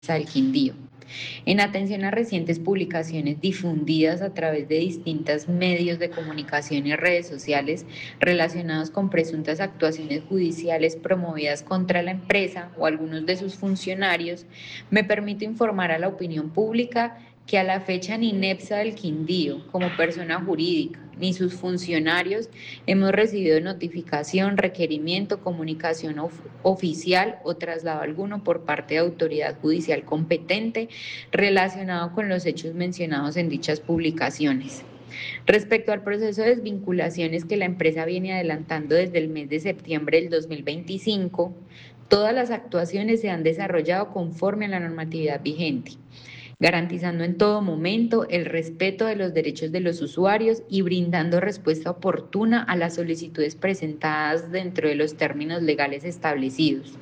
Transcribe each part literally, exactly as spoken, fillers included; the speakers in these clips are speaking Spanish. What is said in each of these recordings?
del Quindío. En atención a recientes publicaciones difundidas a través de distintos medios de comunicación y redes sociales relacionados con presuntas actuaciones judiciales promovidas contra la empresa o algunos de sus funcionarios, me permito informar a la opinión pública que a la fecha ni NEPSA del Quindío, como persona jurídica, ni sus funcionarios hemos recibido notificación, requerimiento, comunicación of oficial o traslado alguno por parte de autoridad judicial competente relacionado con los hechos mencionados en dichas publicaciones. Respecto al proceso de desvinculaciones que la empresa viene adelantando desde el mes de septiembre del dos mil veinticinco, todas las actuaciones se han desarrollado conforme a la normatividad vigente, garantizando en todo momento el respeto de los derechos de los usuarios y brindando respuesta oportuna a las solicitudes presentadas dentro de los términos legales establecidos.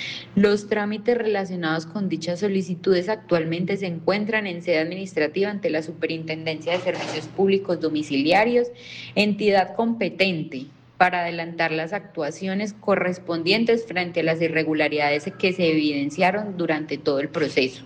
Los trámites relacionados con dichas solicitudes actualmente se encuentran en sede administrativa ante la Superintendencia de Servicios Públicos Domiciliarios, entidad competente para adelantar las actuaciones correspondientes frente a las irregularidades que se evidenciaron durante todo el proceso.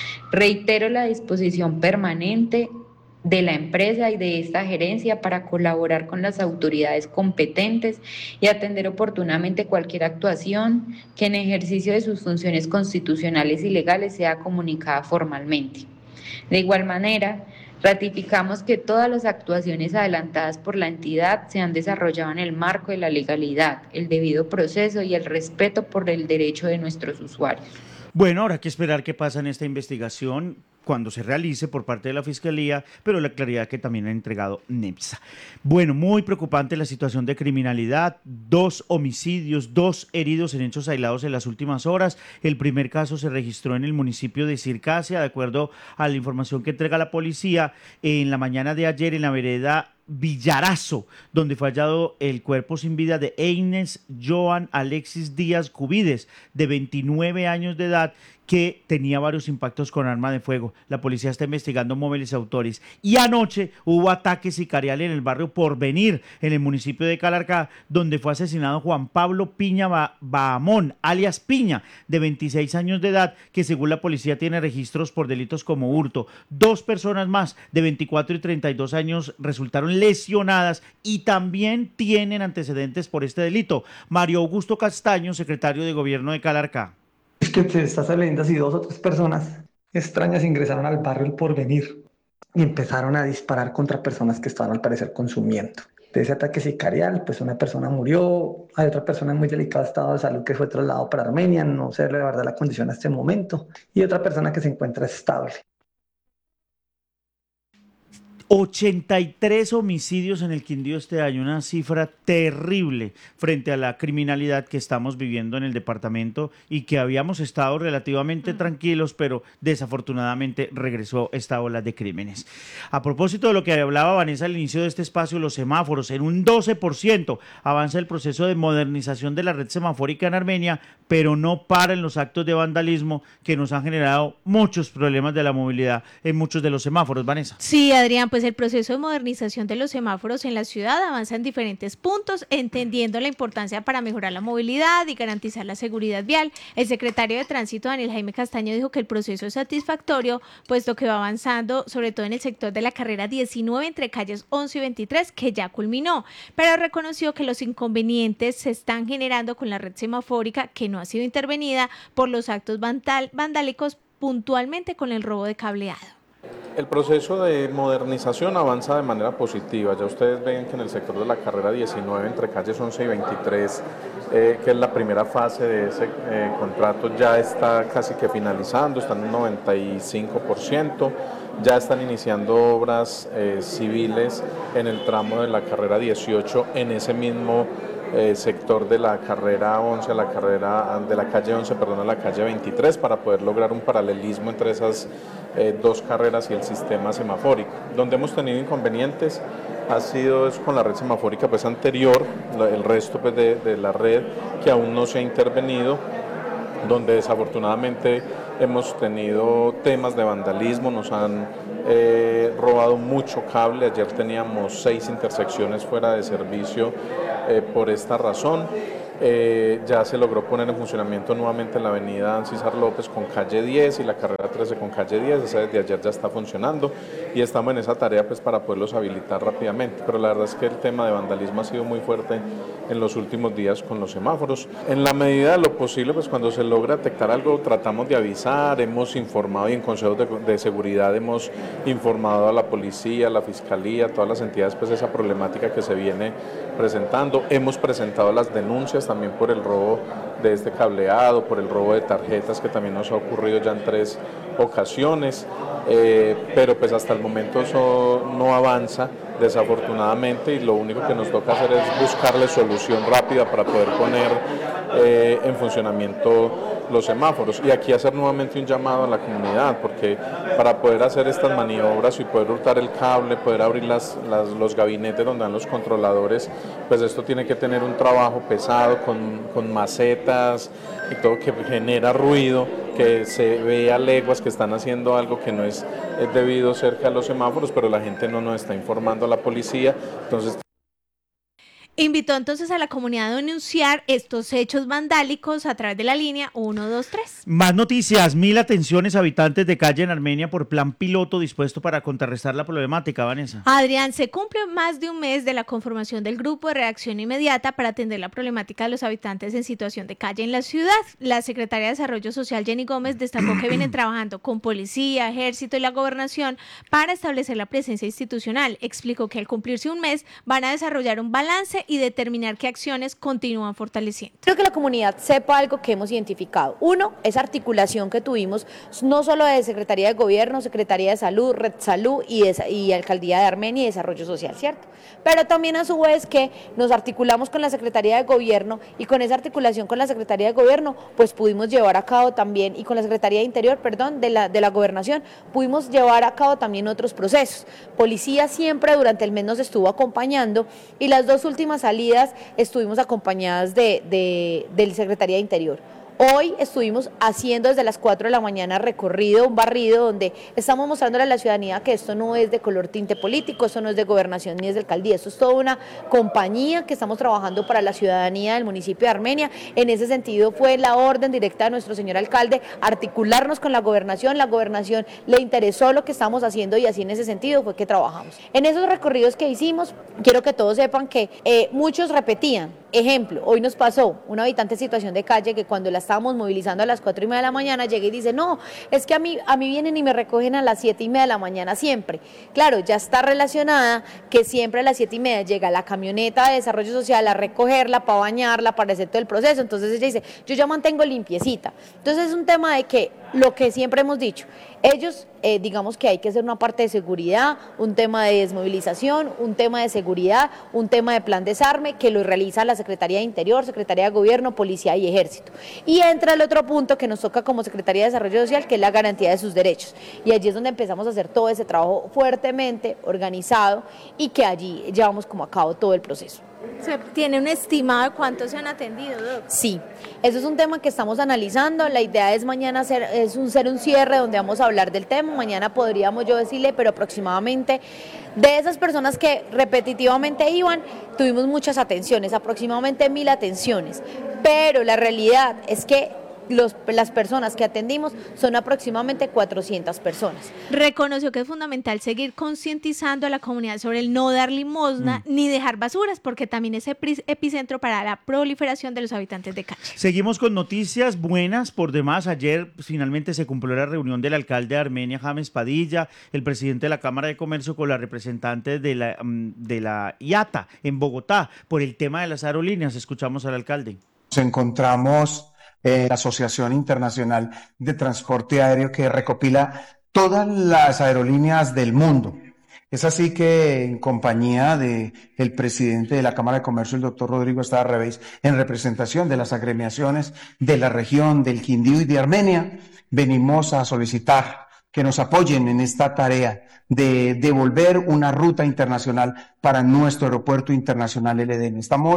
Reitero la disposición permanente de la empresa y de esta gerencia para colaborar con las autoridades competentes y atender oportunamente cualquier actuación que en ejercicio de sus funciones constitucionales y legales sea comunicada formalmente. De igual manera, ratificamos que todas las actuaciones adelantadas por la entidad se han desarrollado en el marco de la legalidad, el debido proceso y el respeto por el derecho de nuestros usuarios. Bueno, habrá que esperar qué pasa en esta investigación cuando se realice por parte de la Fiscalía, pero la claridad que también ha entregado NEPSA. Bueno, muy preocupante la situación de criminalidad, dos homicidios, dos heridos en hechos aislados en las últimas horas. El primer caso se registró en el municipio de Circasia, de acuerdo a la información que entrega la policía, en la mañana de ayer en la vereda Villarazo, donde fue hallado el cuerpo sin vida de Eines Joan Alexis Díaz Cubides, de veintinueve años de edad, que tenía varios impactos con arma de fuego. La policía está investigando móviles autores. Y anoche hubo ataques sicariales en el barrio Porvenir, en el municipio de Calarcá, donde fue asesinado Juan Pablo Piña Bahamón, alias Piña, de veintiséis años de edad, que según la policía tiene registros por delitos como hurto. Dos personas más, de veinticuatro y treinta y dos años, resultaron lesionadas y también tienen antecedentes por este delito. Mario Augusto Castaño, secretario de Gobierno de Calarcá. Es que estas leyendas y dos o tres personas extrañas ingresaron al barrio El Porvenir y empezaron a disparar contra personas que estaban al parecer consumiendo. De ese ataque sicarial, pues una persona murió, hay otra persona en muy delicado estado de salud que fue trasladado para Armenia, no sé la verdad la condición a este momento, y otra persona que se encuentra estable. ochenta y tres homicidios en el Quindío este año, una cifra terrible frente a la criminalidad que estamos viviendo en el departamento y que habíamos estado relativamente tranquilos, pero desafortunadamente regresó esta ola de crímenes. A propósito de lo que hablaba Vanessa al inicio de este espacio, los semáforos, en un doce por ciento avanza el proceso de modernización de la red semafórica en Armenia, pero no paran los actos de vandalismo que nos han generado muchos problemas de la movilidad en muchos de los semáforos. Vanessa. Sí, Adrián, pues Pues el proceso de modernización de los semáforos en la ciudad avanza en diferentes puntos, entendiendo la importancia para mejorar la movilidad y garantizar la seguridad vial. El secretario de Tránsito, Daniel Jaime Castaño, dijo que el proceso es satisfactorio, puesto que va avanzando, sobre todo en el sector de la carrera diecinueve entre calles once y veintitrés, que ya culminó, pero reconoció que los inconvenientes se están generando con la red semafórica, que no ha sido intervenida por los actos vandal- vandálicos, puntualmente con el robo de cableado. El proceso de modernización avanza de manera positiva. Ya ustedes ven que en el sector de la carrera diecinueve, entre calles once y veintitrés, eh, que es la primera fase de ese eh, contrato, ya está casi que finalizando, está en un noventa y cinco por ciento. Ya están iniciando obras eh, civiles en el tramo de la carrera dieciocho, en ese mismo eh, sector de la carrera once a la carrera de la calle once, perdón, a la calle veintitrés, para poder lograr un paralelismo entre esas eh, dos carreras y el sistema semafórico. Donde hemos tenido inconvenientes ha sido es con la red semafórica pues anterior, el resto pues, de, de la red que aún no se ha intervenido, donde desafortunadamente hemos tenido temas de vandalismo, nos han eh, robado mucho cable. Ayer teníamos seis intersecciones fuera de servicio eh, por esta razón. Eh, ya se logró poner en funcionamiento nuevamente la avenida César López con calle diez y la carrera trece con calle diez, esa desde ayer ya está funcionando y estamos en esa tarea pues para poderlos habilitar rápidamente, pero la verdad es que el tema de vandalismo ha sido muy fuerte en los últimos días con los semáforos. En la medida de lo posible, pues cuando se logra detectar algo tratamos de avisar, hemos informado y en consejos de, de seguridad hemos informado a la policía, a la fiscalía, a todas las entidades pues esa problemática que se viene presentando, hemos presentado las denuncias también por el robo de este cableado, por el robo de tarjetas que también nos ha ocurrido ya en tres ocasiones, eh, pero pues hasta el momento eso no avanza desafortunadamente y lo único que nos toca hacer es buscarle solución rápida para poder poner eh, en funcionamiento los semáforos y aquí hacer nuevamente un llamado a la comunidad porque para poder hacer estas maniobras y poder hurtar el cable, poder abrir las, las, los gabinetes donde dan los controladores, pues esto tiene que tener un trabajo pesado con, con macetas y todo que genera ruido, que se ve a leguas que están haciendo algo que no es, es debido cerca de los semáforos, pero la gente no nos está informando a la policía, entonces invitó entonces a la comunidad a denunciar estos hechos vandálicos a través de la línea uno dos tres. Más noticias, mil atenciones a habitantes de calle en Armenia por plan piloto dispuesto para contrarrestar la problemática, Vanessa. Adrián, se cumple más de un mes de la conformación del grupo de reacción inmediata para atender la problemática de los habitantes en situación de calle en la ciudad. La secretaria de Desarrollo Social, Jenny Gómez, destacó que vienen trabajando con policía, ejército y la gobernación para establecer la presencia institucional. Explicó que al cumplirse un mes van a desarrollar un balance y determinar qué acciones continúan fortaleciendo. Creo que la comunidad sepa algo que hemos identificado. Uno, esa articulación que tuvimos, no solo de Secretaría de Gobierno, Secretaría de Salud, Red Salud y, esa, y Alcaldía de Armenia y Desarrollo Social, ¿cierto? Pero también a su vez que nos articulamos con la Secretaría de Gobierno y con esa articulación con la Secretaría de Gobierno, pues pudimos llevar a cabo también, y con la Secretaría de Interior, perdón, de la, de la Gobernación, pudimos llevar a cabo también otros procesos. Policía siempre durante el mes nos estuvo acompañando y las dos últimas salidas estuvimos acompañadas de, de, del Secretaría de Interior. Hoy estuvimos haciendo desde las cuatro de la mañana recorrido, un barrido donde estamos mostrándole a la ciudadanía que esto no es de color tinte político, esto no es de gobernación ni es de alcaldía, esto es toda una compañía que estamos trabajando para la ciudadanía del municipio de Armenia. En ese sentido fue la orden directa de nuestro señor alcalde, articularnos con la gobernación, la gobernación le interesó lo que estamos haciendo y así en ese sentido fue que trabajamos. En esos recorridos que hicimos, quiero que todos sepan que eh, muchos repetían. Ejemplo, hoy nos pasó un habitante en situación de calle que cuando la estábamos movilizando a las cuatro y media de la mañana llega y dice, no, es que a mí, a mí vienen y me recogen a las siete y media de la mañana siempre. Claro, ya está relacionada que siempre a las siete y media llega la camioneta de desarrollo social a recogerla, para bañarla, para hacer todo el proceso. Entonces ella dice, yo ya mantengo limpiecita. Entonces es un tema de que lo que siempre hemos dicho, ellos, eh, digamos que hay que hacer una parte de seguridad, un tema de desmovilización, un tema de seguridad, un tema de plan desarme, que lo realiza la Secretaría de Interior, Secretaría de Gobierno, Policía y Ejército. Y entra el otro punto que nos toca como Secretaría de Desarrollo Social, que es la garantía de sus derechos. Y allí es donde empezamos a hacer todo ese trabajo fuertemente organizado y que allí llevamos como a cabo todo el proceso. ¿Se tiene un estimado de cuántos se han atendido, Doc? Sí, eso es un tema que estamos analizando. La idea es mañana hacer, es un, hacer un cierre donde vamos a hablar del tema. Mañana podríamos yo decirle, pero aproximadamente de esas personas que repetitivamente iban, tuvimos muchas atenciones, aproximadamente mil atenciones. Pero la realidad es que Los, las personas que atendimos son aproximadamente cuatrocientas personas. Reconoció que es fundamental seguir concientizando a la comunidad sobre el no dar limosna mm. ni dejar basuras, porque también es epicentro para la proliferación de los habitantes de calle. Seguimos con noticias buenas por demás. Ayer finalmente se cumplió la reunión del alcalde de Armenia, James Padilla, el presidente de la Cámara de Comercio con la representante de la, de la I A T A en Bogotá por el tema de las aerolíneas. Escuchamos al alcalde. Nos encontramos Eh, la Asociación Internacional de Transporte Aéreo, que recopila todas las aerolíneas del mundo. Es así que en compañía del presidente de la Cámara de Comercio, el doctor Rodrigo Estrada Reveis, en representación de las agremiaciones de la región del Quindío y de Armenia, venimos a solicitar que nos apoyen en esta tarea de devolver una ruta internacional para nuestro aeropuerto internacional El Edén. Estamos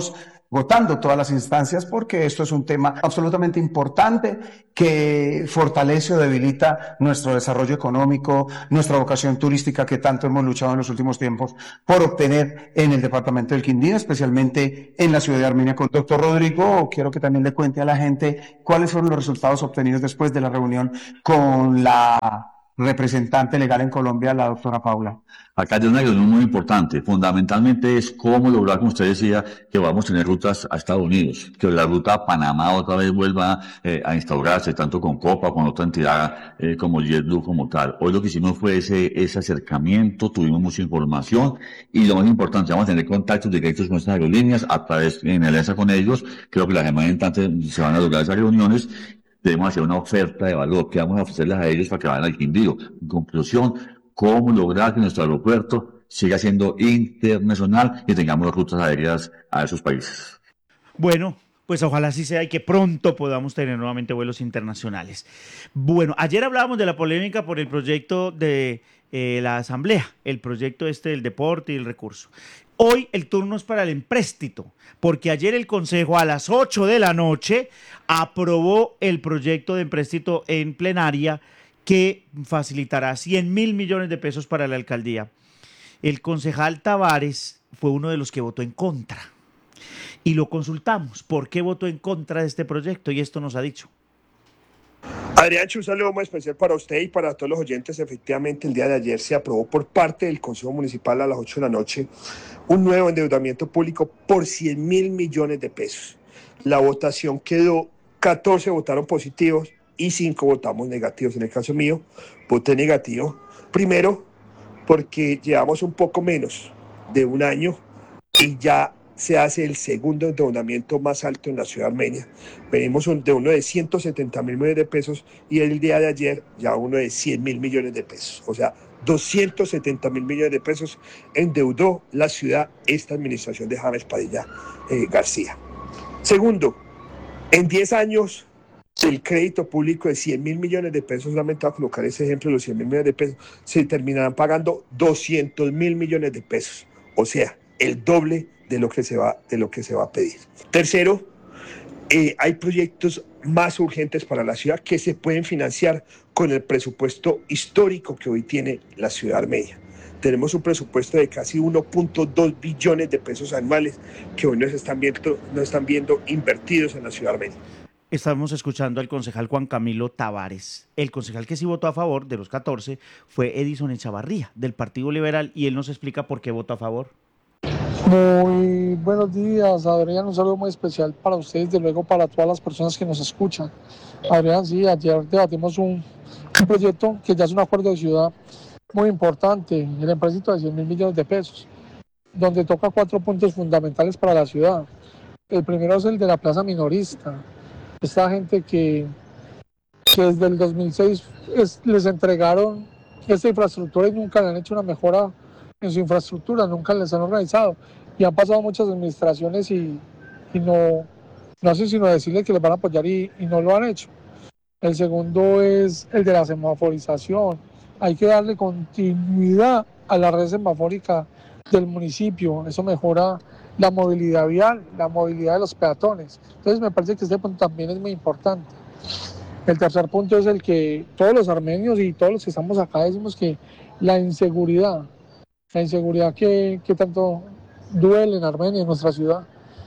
agotando todas las instancias porque esto es un tema absolutamente importante que fortalece o debilita nuestro desarrollo económico, nuestra vocación turística que tanto hemos luchado en los últimos tiempos por obtener en el departamento del Quindío, especialmente en la ciudad de Armenia. Con doctor Rodrigo, quiero que también le cuente a la gente cuáles fueron los resultados obtenidos después de la reunión con la representante legal en Colombia, la doctora Paula. Acá hay una reunión muy importante. Fundamentalmente es cómo lograr, como usted decía, que vamos a tener rutas a Estados Unidos, que la ruta a Panamá otra vez vuelva eh, a instaurarse, tanto con Copa, con otra entidad eh, como JetBlue como tal. Hoy lo que hicimos fue ese, ese acercamiento, tuvimos mucha información y lo más importante, vamos a tener contactos directos con estas aerolíneas a través, en alianza con ellos. Creo que la semana entrante se van a lograr esas reuniones. Debemos hacer una oferta de valor que vamos a ofrecerles a ellos para que vayan al Quindío. En conclusión, cómo lograr que nuestro aeropuerto siga siendo internacional y tengamos rutas aéreas a esos países. Bueno, pues ojalá así sea y que pronto podamos tener nuevamente vuelos internacionales. Bueno, ayer hablábamos de la polémica por el proyecto de eh, la Asamblea, el proyecto este del deporte y el recurso. Hoy el turno es para el empréstito, porque ayer el Consejo a las ocho de la noche aprobó el proyecto de empréstito en plenaria que facilitará cien mil millones de pesos para la alcaldía. El concejal Tavares fue uno de los que votó en contra y lo consultamos. ¿Por qué votó en contra de este proyecto? Y esto nos ha dicho. Adrián, un saludo muy especial para usted y para todos los oyentes. Efectivamente, el día de ayer se aprobó por parte del Consejo Municipal a las ocho de la noche un nuevo endeudamiento público por cien mil millones de pesos. La votación quedó, catorce votaron positivos y cinco votamos negativos. En el caso mío, voté negativo. Primero, porque llevamos un poco menos de un año y ya se hace el segundo endeudamiento más alto en la ciudad de Armenia. Venimos de uno de ciento setenta mil millones de pesos y el día de ayer ya uno de cien mil millones de pesos. O sea, doscientos setenta mil millones de pesos endeudó la ciudad esta administración de James Padilla eh, García. Segundo, en diez años el crédito público de cien mil millones de pesos, solamente voy a colocar ese ejemplo de los cien mil millones de pesos, se terminarán pagando doscientos mil millones de pesos. O sea, el doble de lo que se va, de lo que se va a pedir. Tercero, eh, hay proyectos más urgentes para la ciudad que se pueden financiar con el presupuesto histórico que hoy tiene la ciudad de Armenia. Tenemos un presupuesto de casi uno punto dos billones de pesos anuales que hoy nos están viendo, nos están viendo invertidos en la ciudad de Armenia. Estamos escuchando al concejal Juan Camilo Tavares. El concejal que sí votó a favor de los catorce fue Edison Echavarría, del Partido Liberal, y él nos explica por qué votó a favor. Muy buenos días, Adrián, un saludo muy especial para ustedes, de luego para todas las personas que nos escuchan. Adrián, sí, ayer debatimos un, un proyecto que ya es un acuerdo de ciudad muy importante, el empréstito de cien mil millones de pesos, donde toca cuatro puntos fundamentales para la ciudad. El primero es el de la plaza minorista. Esta gente que, que desde el dos mil seis es, les entregaron esta infraestructura y nunca le han hecho una mejora en su infraestructura, nunca les han organizado. Y han pasado muchas administraciones y, y no, no hacen sino decirles que les van a apoyar y, y no lo han hecho. El segundo es el de la semaforización. Hay que darle continuidad a la red semafórica del municipio. Eso mejora la movilidad vial, la movilidad de los peatones. Entonces me parece que este punto también es muy importante. El tercer punto es el que todos los armenios y todos los que estamos acá decimos que la inseguridad, la inseguridad que, que tanto duele en Armenia, en nuestra ciudad,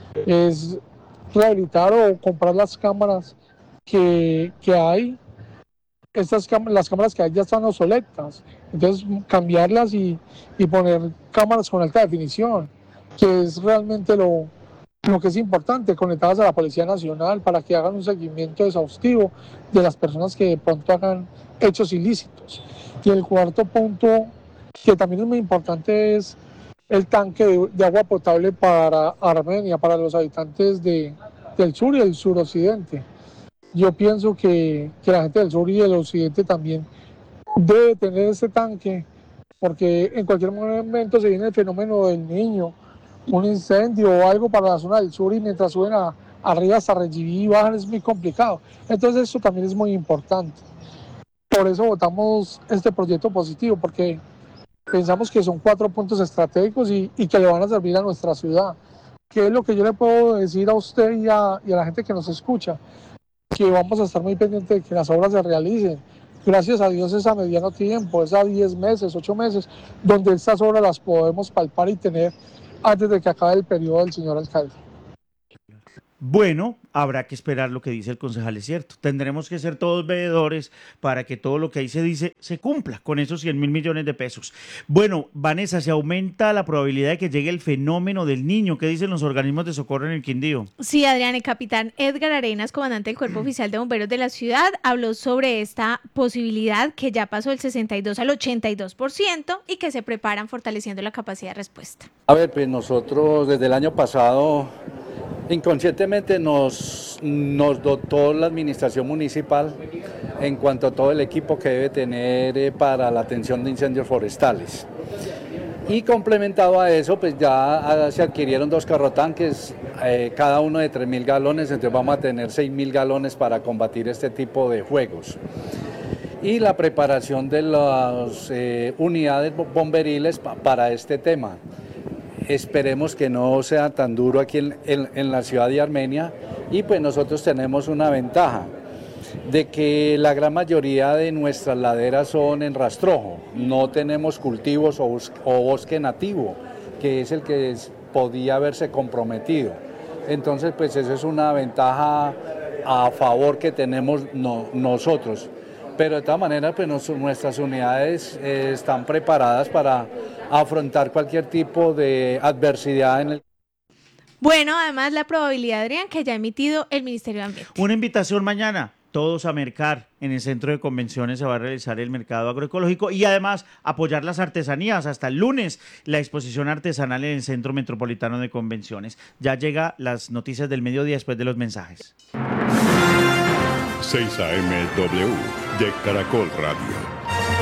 es rehabilitar o comprar las cámaras que, que hay. Estas cámaras, las cámaras que hay ya están obsoletas, entonces cambiarlas y, y poner cámaras con alta definición, que es realmente lo, lo que es importante, conectadas a la Policía Nacional para que hagan un seguimiento exhaustivo de las personas que de pronto hagan hechos ilícitos. Y el cuarto punto, que también es muy importante, es el tanque de, de agua potable para Armenia, para los habitantes de, del sur y el suroccidente. Yo pienso que, que la gente del sur y del occidente también debe tener ese tanque, porque en cualquier momento se viene el fenómeno del niño, un incendio o algo para la zona del sur, y mientras suben a, arriba hasta Regibí y bajan es muy complicado. Entonces eso también es muy importante. Por eso votamos este proyecto positivo, porque pensamos que son cuatro puntos estratégicos y, y que le van a servir a nuestra ciudad. ¿Qué es lo que yo le puedo decir a usted y a, y a la gente que nos escucha? Que vamos a estar muy pendientes de que las obras se realicen. Gracias a Dios es a mediano tiempo, es a diez meses, ocho meses, donde estas obras las podemos palpar y tener antes de que acabe el periodo del señor alcalde. Bueno, habrá que esperar lo que dice el concejal, es cierto. Tendremos que ser todos veedores para que todo lo que ahí se dice se cumpla con esos cien mil millones de pesos. Bueno, Vanessa, se aumenta la probabilidad de que llegue el fenómeno del niño. ¿Qué dicen los organismos de socorro en el Quindío? Sí, Adrián, el capitán Edgar Arenas, comandante del Cuerpo Oficial de Bomberos de la ciudad, habló sobre esta posibilidad que ya pasó del sesenta y dos al ochenta y dos por ciento y que se preparan fortaleciendo la capacidad de respuesta. A ver, pues nosotros desde el año pasado inconscientemente nos, nos dotó la administración municipal en cuanto a todo el equipo que debe tener eh, para la atención de incendios forestales. Y complementado a eso, pues ya se adquirieron dos carrotanques, eh, cada uno de tres mil galones, entonces vamos a tener seis mil galones para combatir este tipo de fuegos. Y la preparación de las eh, unidades bomberiles pa para este tema. Esperemos que no sea tan duro aquí en, en, en la ciudad de Armenia y pues nosotros tenemos una ventaja de que la gran mayoría de nuestras laderas son en rastrojo, no tenemos cultivos o, o bosque nativo, que es el que es, podía haberse comprometido. Entonces pues eso es una ventaja a favor que tenemos no, nosotros. Pero de todas maneras, pues nos, nuestras unidades eh, están preparadas para afrontar cualquier tipo de adversidad en el... Bueno, además la probabilidad, Adrián, que ya ha emitido el Ministerio de Ambiente. Una invitación mañana, todos a mercar. En el centro de convenciones se va a realizar el mercado agroecológico y además apoyar las artesanías. Hasta el lunes la exposición artesanal en el Centro Metropolitano de Convenciones. Ya llega las noticias del mediodía después de los mensajes. seis A M W de Caracol Radio.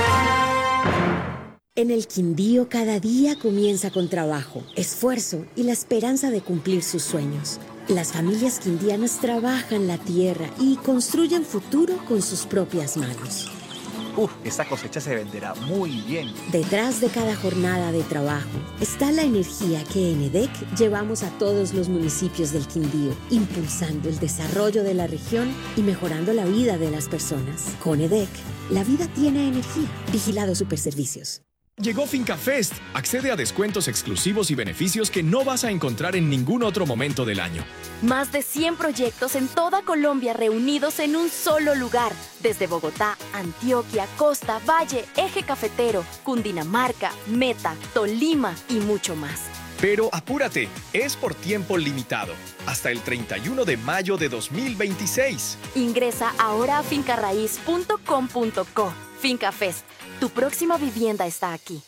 En el Quindío cada día comienza con trabajo, esfuerzo y la esperanza de cumplir sus sueños. Las familias quindianas trabajan la tierra y construyen futuro con sus propias manos. Uf, esta cosecha se venderá muy bien. Detrás de cada jornada de trabajo está la energía que en EDEC llevamos a todos los municipios del Quindío, impulsando el desarrollo de la región y mejorando la vida de las personas. Con EDEC, la vida tiene energía. Vigilado Superservicios. Llegó FincaFest. Accede a descuentos exclusivos y beneficios que no vas a encontrar en ningún otro momento del año. Más de cien proyectos en toda Colombia reunidos en un solo lugar. Desde Bogotá, Antioquia, Costa, Valle, Eje Cafetero, Cundinamarca, Meta, Tolima y mucho más. Pero apúrate, es por tiempo limitado. Hasta el treinta y uno de mayo de dos mil veintiséis. Ingresa ahora a finca raíz punto com punto co. FincaFest. Tu próxima vivienda está aquí.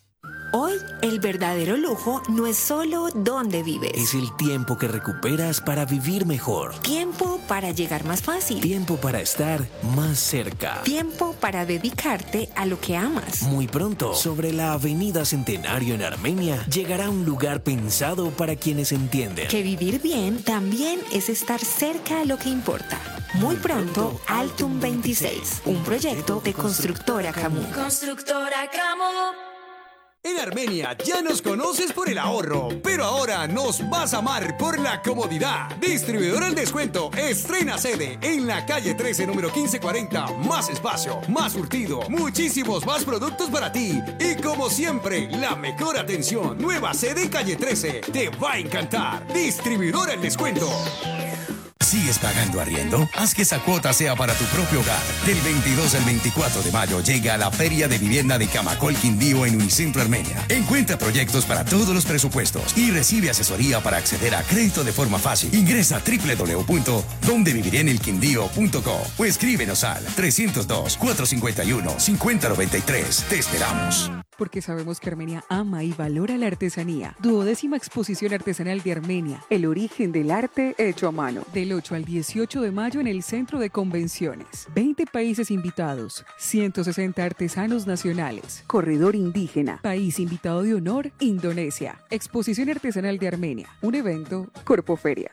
Hoy, el verdadero lujo no es solo dónde vives. Es el tiempo que recuperas para vivir mejor. Tiempo para llegar más fácil. Tiempo para estar más cerca. Tiempo para dedicarte a lo que amas. Muy pronto, sobre la Avenida Centenario en Armenia, llegará un lugar pensado para quienes entienden. Que vivir bien también es estar cerca a lo que importa. Muy pronto, Altum veintiséis, un proyecto de Constructora Camu. Constructora Camu. En Armenia ya nos conoces por el ahorro, pero ahora nos vas a amar por la comodidad. Distribuidor al descuento estrena sede en la calle trece, número quince cuarenta. Más espacio, más surtido, muchísimos más productos para ti. Y como siempre, la mejor atención. Nueva sede en calle trece. Te va a encantar. Distribuidor al descuento. ¿Sigues pagando arriendo? Haz que esa cuota sea para tu propio hogar. Del veintidós al veinticuatro de mayo llega la Feria de Vivienda de Camacol Quindío en Unicentro Armenia. Encuentra proyectos para todos los presupuestos y recibe asesoría para acceder a crédito de forma fácil. Ingresa a doble u doble u doble u punto donde viviré en el quindío punto co o escríbenos al trescientos dos, cuatrocientos cincuenta y uno, cincuenta noventa y tres. Te esperamos. Porque sabemos que Armenia ama y valora la artesanía. Duodécima exposición artesanal de Armenia, el origen del arte hecho a mano. Del ocho al dieciocho de mayo en el Centro de Convenciones. veinte países invitados, ciento sesenta artesanos nacionales. Corredor indígena, país invitado de honor, Indonesia. Exposición artesanal de Armenia, un evento Corpoferias.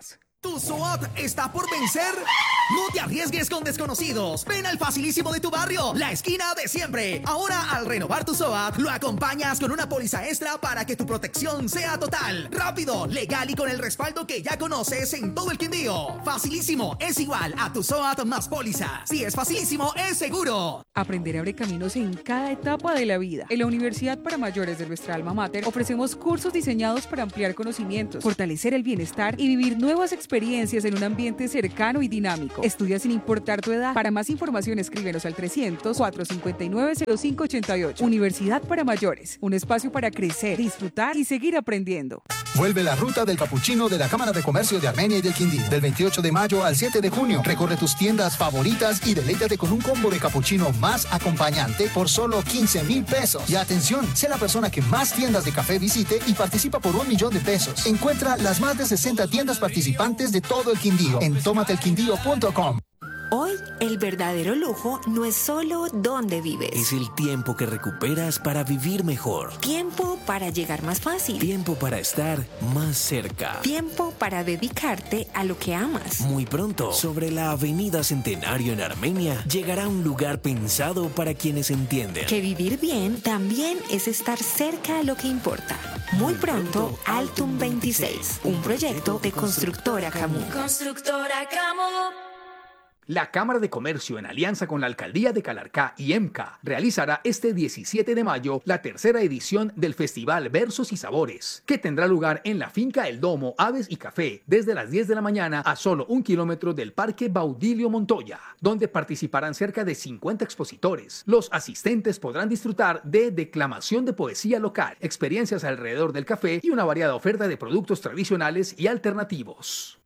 ¿Tu SWAT está por vencer? No te arriesgues con desconocidos. Ven al facilísimo de tu barrio, la esquina de siempre. Ahora, al renovar tu SWAT, lo acompañas con una póliza extra para que tu protección sea total, rápido, legal y con el respaldo que ya conoces en todo el Quindío. Facilísimo es igual a tu SWAT más póliza. Si es facilísimo, es seguro. Aprender abre caminos en cada etapa de la vida. En la Universidad para Mayores de nuestra alma mater ofrecemos cursos diseñados para ampliar conocimientos, fortalecer el bienestar y vivir nuevas experiencias experiencias en un ambiente cercano y dinámico. Estudia sin importar tu edad. Para más información escríbenos al trescientos, cuatrocientos cincuenta y nueve, cero cinco ochenta y ocho. Universidad para Mayores, un espacio para crecer, disfrutar y seguir aprendiendo. Vuelve la ruta del capuchino de la Cámara de Comercio de Armenia y del Quindío. Del veintiocho de mayo al siete de junio. Recorre tus tiendas favoritas y deleítate con un combo de capuchino más acompañante por solo quince mil pesos. Y atención, sé la persona que más tiendas de café visite y participa por un millón de pesos. Encuentra las más de sesenta tiendas participantes de todo el Quindío en tómatelquindío punto com. Hoy, el verdadero lujo no es solo dónde vives. Es el tiempo que recuperas para vivir mejor. Tiempo para llegar más fácil. Tiempo para estar más cerca. Tiempo para dedicarte a lo que amas. Muy pronto, sobre la Avenida Centenario en Armenia, llegará un lugar pensado para quienes entienden. Que vivir bien también es estar cerca a lo que importa. Muy pronto, Altum veintiséis, un proyecto de Constructora Camu. Constructora Camu. La Cámara de Comercio, en alianza con la Alcaldía de Calarcá y EMCA, realizará este diecisiete de mayo la tercera edición del Festival Versos y Sabores, que tendrá lugar en la finca El Domo, Aves y Café, desde las diez de la mañana a solo un kilómetro del Parque Baudilio Montoya, donde participarán cerca de cincuenta expositores. Los asistentes podrán disfrutar de declamación de poesía local, experiencias alrededor del café y una variada oferta de productos tradicionales y alternativos.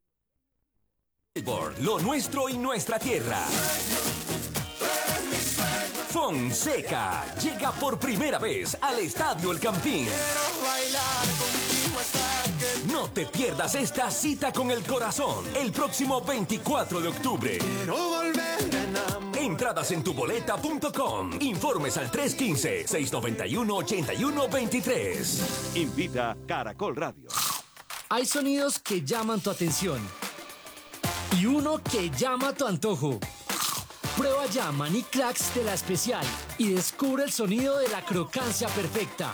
Lo nuestro y nuestra tierra. Fonseca llega por primera vez al Estadio El Campín. No te pierdas esta cita con el corazón el próximo veinticuatro de octubre. Entradas en tuboleta punto com. Informes al tres uno cinco, seis nueve uno, ocho uno dos tres. Invita Caracol Radio. Hay sonidos que llaman tu atención y uno que llama tu antojo. Prueba ya Maní Cracks de La Especial y descubre el sonido de la crocancia perfecta.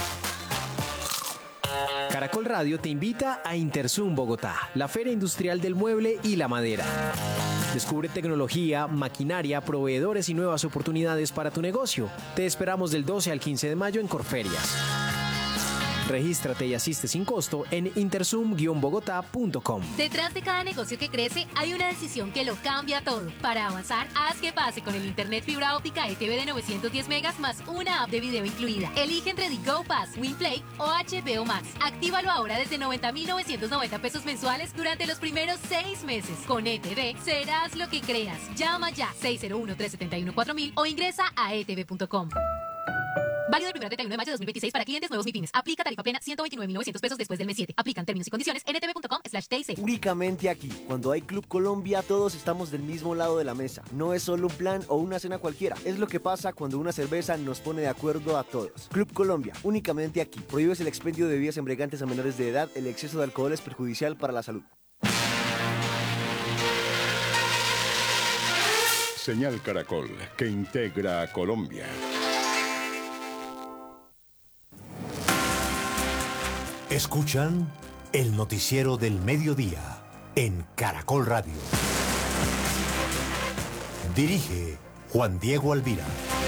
Caracol Radio te invita a Intersum Bogotá, la feria industrial del mueble y la madera. Descubre tecnología, maquinaria, proveedores y nuevas oportunidades para tu negocio. Te esperamos del doce al quince de mayo en Corferias. Regístrate y asiste sin costo en intersum guion bogotá punto com. Detrás de cada negocio que crece hay una decisión que lo cambia todo. Para avanzar, haz que pase con el internet fibra óptica E T V de novecientos diez megas más una app de video incluida. Elige entre The Go Pass, WinPlay o H B O Max. Actívalo ahora desde noventa mil novecientos noventa pesos mensuales durante los primeros seis meses. Con E T V serás lo que creas. Llama ya seis cero uno, tres siete uno, cuatro mil o ingresa a e t v punto com. Válido el primero treinta y uno de mayo de dos mil veintiséis para clientes nuevos MIPYMES. Aplica tarifa plena ciento veintinueve mil novecientos pesos después del mes siete. Aplican términos y condiciones en e t v punto com slash t c. Únicamente aquí, cuando hay Club Colombia, todos estamos del mismo lado de la mesa. No es solo un plan o una cena cualquiera. Es lo que pasa cuando una cerveza nos pone de acuerdo a todos. Club Colombia, únicamente aquí. Prohíbes el expendio de bebidas embriagantes a menores de edad. El exceso de alcohol es perjudicial para la salud. Señal Caracol, que integra a Colombia. Escuchan el noticiero del mediodía en Caracol Radio. Dirige Juan Diego Alvira.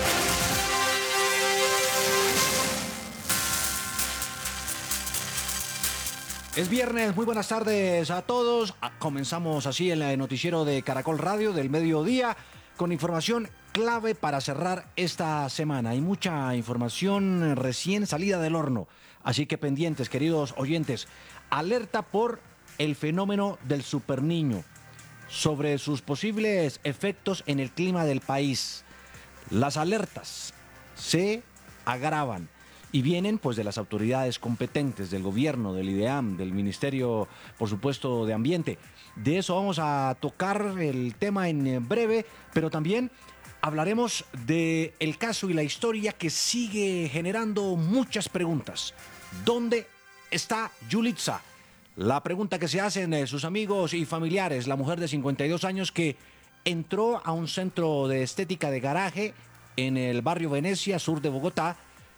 Es viernes, muy buenas tardes a todos. Comenzamos así en el noticiero de Caracol Radio del mediodía con información clave para cerrar esta semana. Hay mucha información recién salida del horno, así que pendientes, queridos oyentes. Alerta por el fenómeno del superniño, sobre sus posibles efectos en el clima del país. Las alertas se agravan y vienen pues de las autoridades competentes, del gobierno, del IDEAM, del Ministerio, por supuesto, de Ambiente. De eso vamos a tocar el tema en breve, pero también hablaremos del caso y la historia que sigue generando muchas preguntas. ¿Dónde está Yulitza, La pregunta que se hacen eh, sus amigos y familiares, la mujer de cincuenta y dos años que entró a un centro de estética de garaje en el barrio Venecia, sur de Bogotá,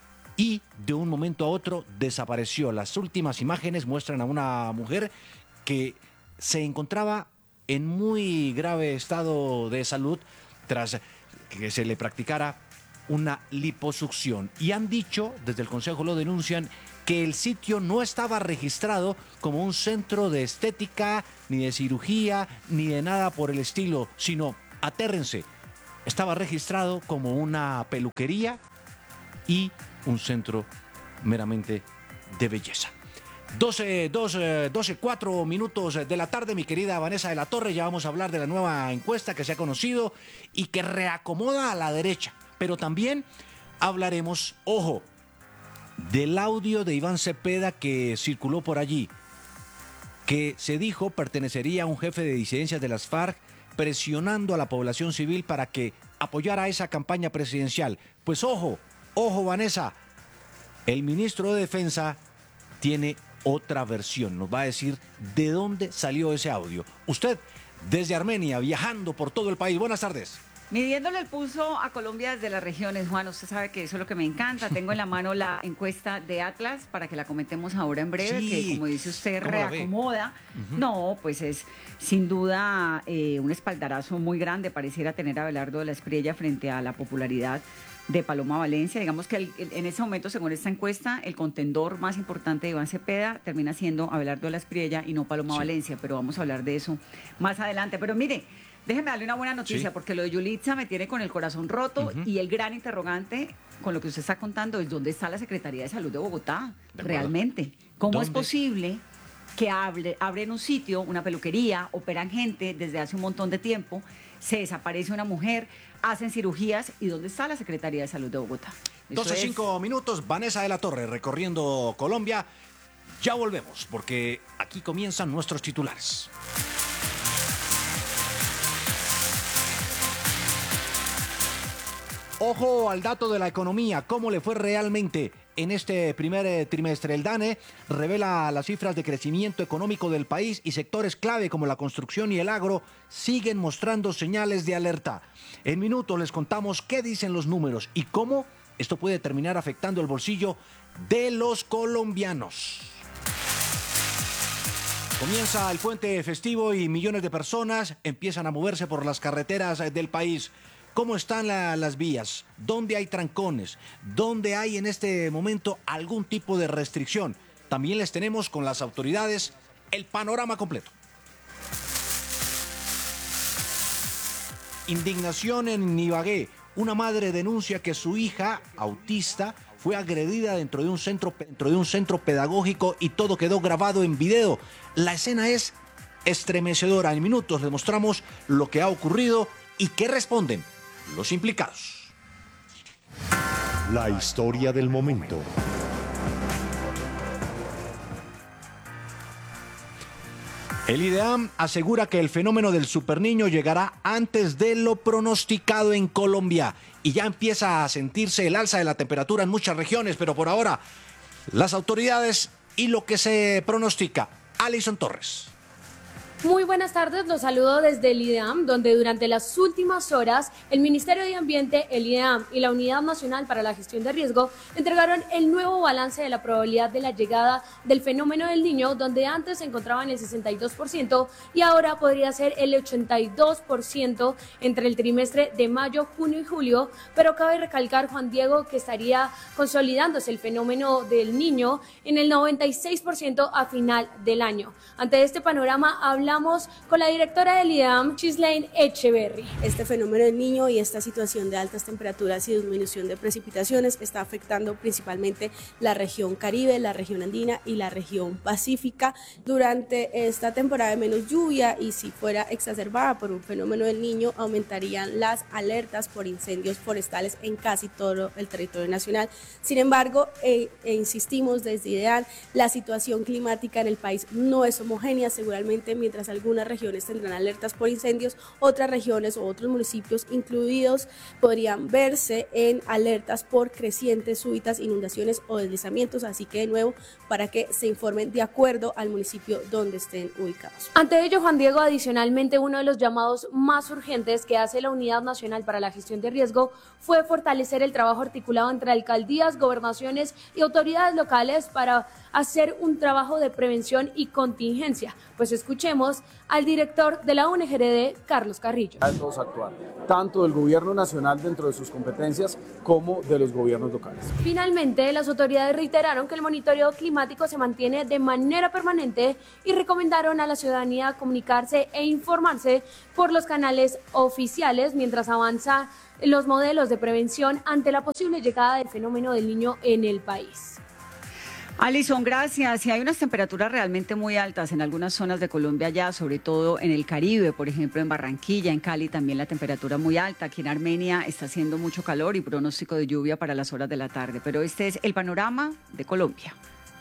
y de un momento a otro desapareció. Las últimas imágenes muestran a una mujer que se encontraba en muy grave estado de salud tras que se le practicara una liposucción. Y han dicho, desde el Consejo lo denuncian, que el sitio no estaba registrado como un centro de estética, ni de cirugía, ni de nada por el estilo, sino, atérrense, estaba registrado como una peluquería y un centro meramente de belleza. doce, doce, doce, cuatro minutos de la tarde, mi querida Vanessa de la Torre. Ya vamos a hablar de la nueva encuesta que se ha conocido y que reacomoda a la derecha. Pero también hablaremos, ojo, del audio de Iván Cepeda que circuló por allí, que se dijo pertenecería a un jefe de disidencias de las FARC, presionando a la población civil para que apoyara esa campaña presidencial. Pues ojo, ojo Vanessa, el ministro de Defensa tiene otra versión, nos va a decir de dónde salió ese audio. Usted, desde Armenia, viajando por todo el país, buenas tardes. Midiéndole el pulso a Colombia desde las regiones, Juan, usted sabe que eso es lo que me encanta. Tengo en la mano la encuesta de Atlas para que la comentemos ahora en breve, sí, que como dice usted, reacomoda. Uh-huh. No, pues es sin duda eh, un espaldarazo muy grande, pareciera tener a Abelardo de la Espriella frente a la popularidad de Paloma Valencia. Digamos que el, el, en ese momento, según esta encuesta, el contendor más importante de Iván Cepeda termina siendo Abelardo de la Espriella y no Paloma sí. Valencia, pero vamos a hablar de eso más adelante. Pero mire, déjeme darle una buena noticia, sí. porque lo de Yulitza me tiene con el corazón roto uh-huh. y el gran interrogante con lo que usted está contando es dónde está la Secretaría de Salud de Bogotá, de realmente. ¿Cómo ¿Dónde? es posible que hable, abren un sitio, una peluquería, operan gente desde hace un montón de tiempo, se desaparece una mujer, hacen cirugías y dónde está la Secretaría de Salud de Bogotá? doce, cinco es... minutos, Vanessa de la Torre recorriendo Colombia. Ya volvemos porque aquí comienzan nuestros titulares. Ojo al dato de la economía, cómo le fue realmente en este primer trimestre. El DANE revela las cifras de crecimiento económico del país y sectores clave como la construcción y el agro siguen mostrando señales de alerta. En minutos les contamos qué dicen los números y cómo esto puede terminar afectando el bolsillo de los colombianos. Comienza el puente festivo y millones de personas empiezan a moverse por las carreteras del país. ¿Cómo están la, las vías? ¿Dónde hay trancones? ¿Dónde hay en este momento algún tipo de restricción? También les tenemos con las autoridades el panorama completo. Indignación en Ibagué. Una madre denuncia que su hija, autista, fue agredida dentro de un centro, dentro de un centro pedagógico y todo quedó grabado en video. La escena es estremecedora. En minutos les mostramos lo que ha ocurrido y qué responden los implicados. La historia del momento. El IDEAM asegura que el fenómeno del superniño llegará antes de lo pronosticado en Colombia y ya empieza a sentirse el alza de la temperatura en muchas regiones, pero por ahora las autoridades y lo que se pronostica. Alison Torres. Muy buenas tardes, los saludo desde el IDEAM, donde durante las últimas horas el Ministerio de Ambiente, el IDEAM y la Unidad Nacional para la Gestión de Riesgo entregaron el nuevo balance de la probabilidad de la llegada del fenómeno del Niño, donde antes se encontraba en el sesenta y dos por ciento y ahora podría ser el ochenta y dos por ciento entre el trimestre de mayo, junio y julio, pero cabe recalcar, Juan Diego, que estaría consolidándose el fenómeno del Niño en el noventa y seis por ciento a final del año. Ante este panorama, habla con la directora del IDEAM, Chislaine Echeverry. Este fenómeno del Niño y esta situación de altas temperaturas y disminución de precipitaciones está afectando principalmente la región Caribe, la región andina y la región pacífica. Durante esta temporada de menos lluvia y si fuera exacerbada por un fenómeno del Niño, aumentarían las alertas por incendios forestales en casi todo el territorio nacional. Sin embargo, eh, e insistimos desde IDEAM, la situación climática en el país no es homogénea, seguramente mientras mientras algunas regiones tendrán alertas por incendios, otras regiones o otros municipios incluidos podrían verse en alertas por crecientes súbitas, inundaciones o deslizamientos, así que de nuevo para que se informen de acuerdo al municipio donde estén ubicados. Ante ello, Juan Diego, adicionalmente uno de los llamados más urgentes que hace la Unidad Nacional para la Gestión de Riesgo fue fortalecer el trabajo articulado entre alcaldías, gobernaciones y autoridades locales para hacer un trabajo de prevención y contingencia. Pues escuchemos al director de la U N G R D, Carlos Carrillo. Todos actuar, tanto del gobierno nacional dentro de sus competencias como de los gobiernos locales. Finalmente, las autoridades reiteraron que el monitoreo climático se mantiene de manera permanente y recomendaron a la ciudadanía comunicarse e informarse por los canales oficiales mientras avanza los modelos de prevención ante la posible llegada del fenómeno del Niño en el país. Alison, gracias. Y hay unas temperaturas realmente muy altas en algunas zonas de Colombia ya, sobre todo en el Caribe, por ejemplo en Barranquilla, en Cali también la temperatura muy alta. Aquí en Armenia está haciendo mucho calor y pronóstico de lluvia para las horas de la tarde. Pero este es el panorama de Colombia.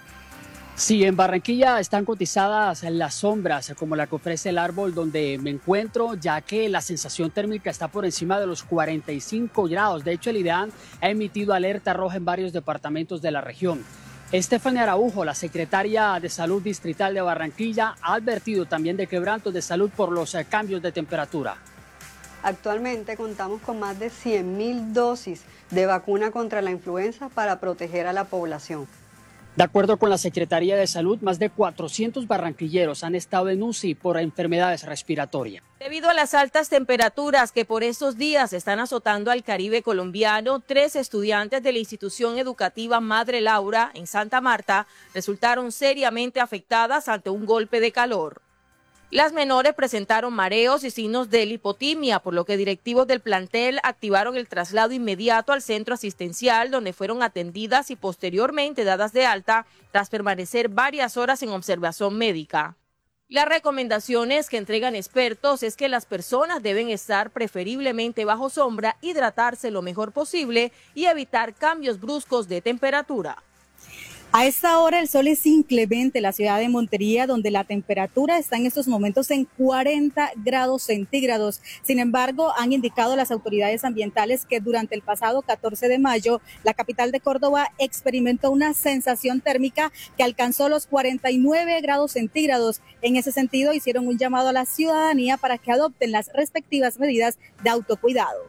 Sí, en Barranquilla están cotizadas las sombras, como la que ofrece el árbol donde me encuentro, ya que la sensación térmica está por encima de los cuarenta y cinco grados. De hecho, el IDEAM ha emitido alerta roja en varios departamentos de la región. Estefania Araujo, la secretaria de Salud Distrital de Barranquilla, ha advertido también de quebrantos de salud por los cambios de temperatura. Actualmente contamos con más de cien mil dosis de vacuna contra la influenza para proteger a la población. De acuerdo con la Secretaría de Salud, más de cuatrocientos barranquilleros han estado en U C I por enfermedades respiratorias. Debido a las altas temperaturas que por estos días están azotando al Caribe colombiano, tres estudiantes de la institución educativa Madre Laura en Santa Marta resultaron seriamente afectadas ante un golpe de calor. Las menores presentaron mareos y signos de lipotimia, por lo que directivos del plantel activaron el traslado inmediato al centro asistencial, donde fueron atendidas y posteriormente dadas de alta tras permanecer varias horas en observación médica. Las recomendaciones que entregan expertos es que las personas deben estar preferiblemente bajo sombra, hidratarse lo mejor posible y evitar cambios bruscos de temperatura. A esta hora el sol es inclemente en la ciudad de Montería, donde la temperatura está en estos momentos en cuarenta grados centígrados. Sin embargo, han indicado las autoridades ambientales que durante el pasado catorce de mayo, la capital de Córdoba experimentó una sensación térmica que alcanzó los cuarenta y nueve grados centígrados. En ese sentido, hicieron un llamado a la ciudadanía para que adopten las respectivas medidas de autocuidado.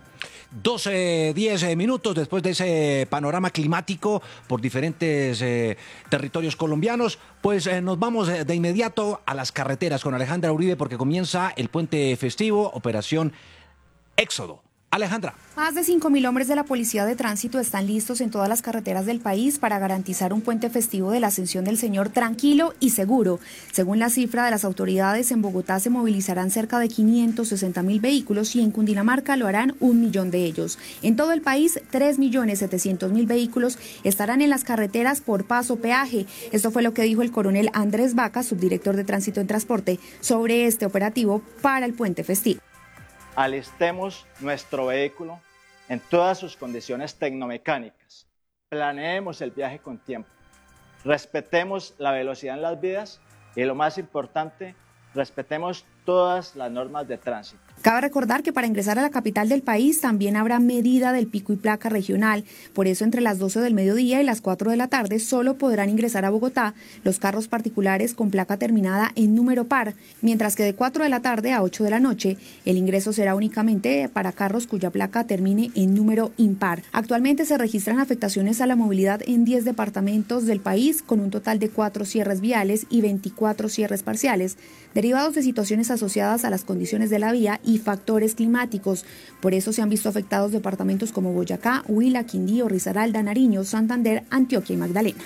doce, diez minutos después de ese panorama climático por diferentes eh, territorios colombianos, pues eh, nos vamos de, de inmediato a las carreteras con Alejandra Uribe porque comienza el puente festivo, Operación Éxodo. Alejandra. Más de cinco mil hombres de la Policía de Tránsito están listos en todas las carreteras del país para garantizar un puente festivo de la Ascensión del Señor tranquilo y seguro. Según la cifra de las autoridades, en Bogotá se movilizarán cerca de quinientos sesenta mil vehículos y en Cundinamarca lo harán un millón de ellos. En todo el país, tres millones setecientos mil vehículos estarán en las carreteras por paso peaje. Esto fue lo que dijo el coronel Andrés Vaca, subdirector de Tránsito en Transporte, sobre este operativo para el puente festivo. Alistemos nuestro vehículo en todas sus condiciones tecnomecánicas. Planeemos el viaje con tiempo. Respetemos la velocidad en las vías y, lo más importante, respetemos todas las normas de tránsito. Cabe recordar que para ingresar a la capital del país también habrá medida del pico y placa regional. Por eso, entre las doce del mediodía y las cuatro de la tarde solo podrán ingresar a Bogotá los carros particulares con placa terminada en número par, mientras que de cuatro de la tarde a ocho de la noche el ingreso será únicamente para carros cuya placa termine en número impar. Actualmente se registran afectaciones a la movilidad en diez departamentos del país, con un total de cuatro cierres viales y veinticuatro cierres parciales, derivados de situaciones asociadas a las condiciones de la vía y factores climáticos. Por eso se han visto afectados departamentos como Boyacá, Huila, Quindío, Risaralda, Nariño, Santander, Antioquia y Magdalena.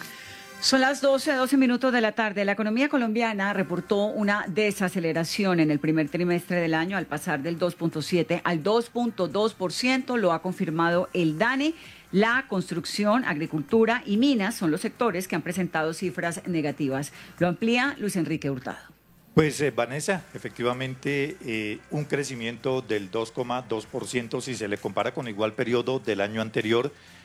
Son las doce, doce minutos de la tarde. La economía colombiana reportó una desaceleración en el primer trimestre del año al pasar del dos punto siete al dos punto dos por ciento, lo ha confirmado el DANE. La construcción, agricultura y minas son los sectores que han presentado cifras negativas. Lo amplía Luis Enrique Hurtado. Pues eh, Vanessa, efectivamente eh, un crecimiento del dos coma dos por ciento si se le compara con igual periodo del año anterior.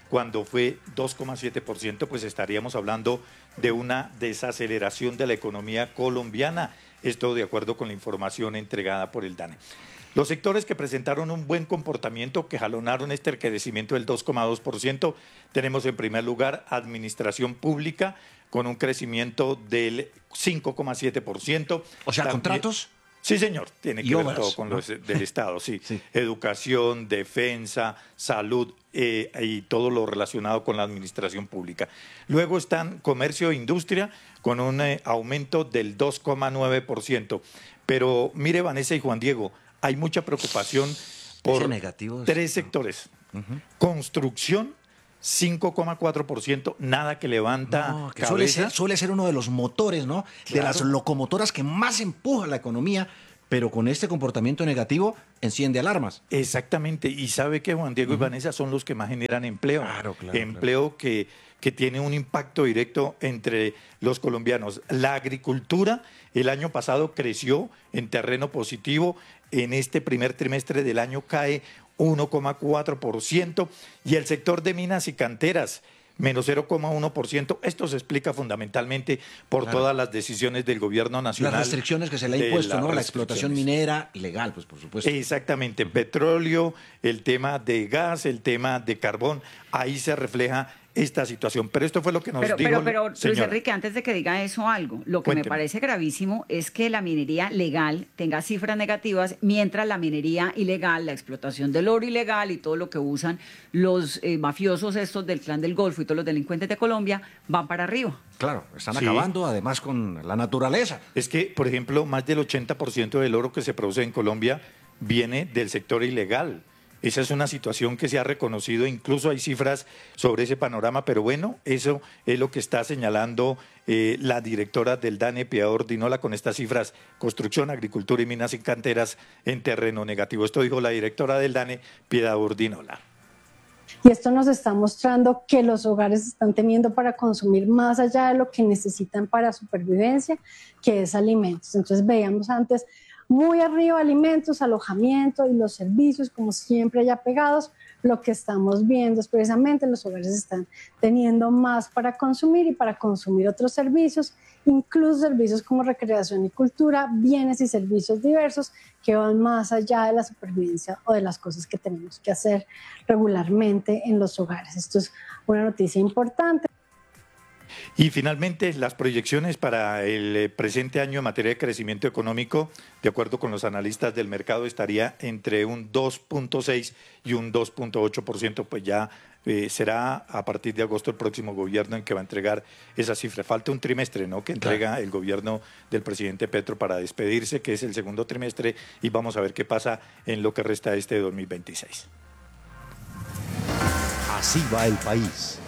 cuando fue dos coma siete por ciento, pues estaríamos hablando de una desaceleración de la economía colombiana. Esto de acuerdo con la información entregada por el DANE. Los sectores que presentaron un buen comportamiento, que jalonaron este crecimiento del dos coma dos por ciento, tenemos en primer lugar administración pública con un crecimiento del cinco coma siete por ciento. O sea, También, ¿contratos? Sí, señor, tiene que y ver obras, todo con ¿no? los del Estado, sí. sí. Educación, defensa, salud eh, y todo lo relacionado con la administración pública. Luego están comercio e industria con un eh, aumento del dos coma nueve por ciento. Pero mire, Vanessa y Juan Diego, hay mucha preocupación por negativo es... tres sectores. Uh-huh. Construcción, cinco coma cuatro por ciento, nada que levanta no, que cabeza. Suele ser, suele ser uno de los motores, ¿no? Claro. De las locomotoras que más empuja la economía, pero con este comportamiento negativo enciende alarmas. Exactamente, y sabe que Juan Diego uh-huh. y Vanessa son los que más generan empleo. Claro, claro. Empleo claro. que, que tiene un impacto directo entre los colombianos. La agricultura el año pasado creció en terreno positivo, en este primer trimestre del año cae uno coma cuatro por ciento y el sector de minas y canteras menos cero coma uno por ciento. Esto se explica fundamentalmente por claro. todas las decisiones del gobierno nacional. Las restricciones que se le ha impuesto, ¿no? La explotación minera ilegal, pues por supuesto. Exactamente, uh-huh. petróleo, el tema de gas, el tema de carbón, ahí se refleja esta situación. Pero esto fue lo que nos pero, dijo Pero, pero, Luis Enrique, antes de que diga eso algo, lo que Cuénteme. me parece gravísimo es que la minería legal tenga cifras negativas, mientras la minería ilegal, la explotación del oro ilegal y todo lo que usan los eh, mafiosos estos del Clan del Golfo y todos los delincuentes de Colombia van para arriba. Claro, están Sí. acabando además con la naturaleza. Es que, por ejemplo, más del ochenta por ciento del oro que se produce en Colombia viene del sector ilegal. Esa es una situación que se ha reconocido, incluso hay cifras sobre ese panorama, pero bueno, eso es lo que está señalando eh, la directora del DANE, Piedad Ordinola, con estas cifras: construcción, agricultura y minas y canteras en terreno negativo. Esto dijo la directora del DANE, Piedad Ordinola. Y esto nos está mostrando que los hogares están teniendo para consumir más allá de lo que necesitan para supervivencia, que es alimentos. Entonces veíamos antes muy arriba alimentos, alojamiento y los servicios, como siempre ya pegados. Lo que estamos viendo es precisamente los hogares están teniendo más para consumir y para consumir otros servicios, incluso servicios como recreación y cultura, bienes y servicios diversos que van más allá de la supervivencia o de las cosas que tenemos que hacer regularmente en los hogares. Esto es una noticia importante. Y finalmente, las proyecciones para el presente año en materia de crecimiento económico, de acuerdo con los analistas del mercado, estaría entre un dos punto seis y un dos punto ocho por ciento, pues ya eh, será a partir de agosto el próximo gobierno en que va a entregar esa cifra. Falta un trimestre, ¿no?, que entrega claro. el gobierno del presidente Petro para despedirse, que es el segundo trimestre, y vamos a ver qué pasa en lo que resta de este dos mil veintiséis. Así va el país.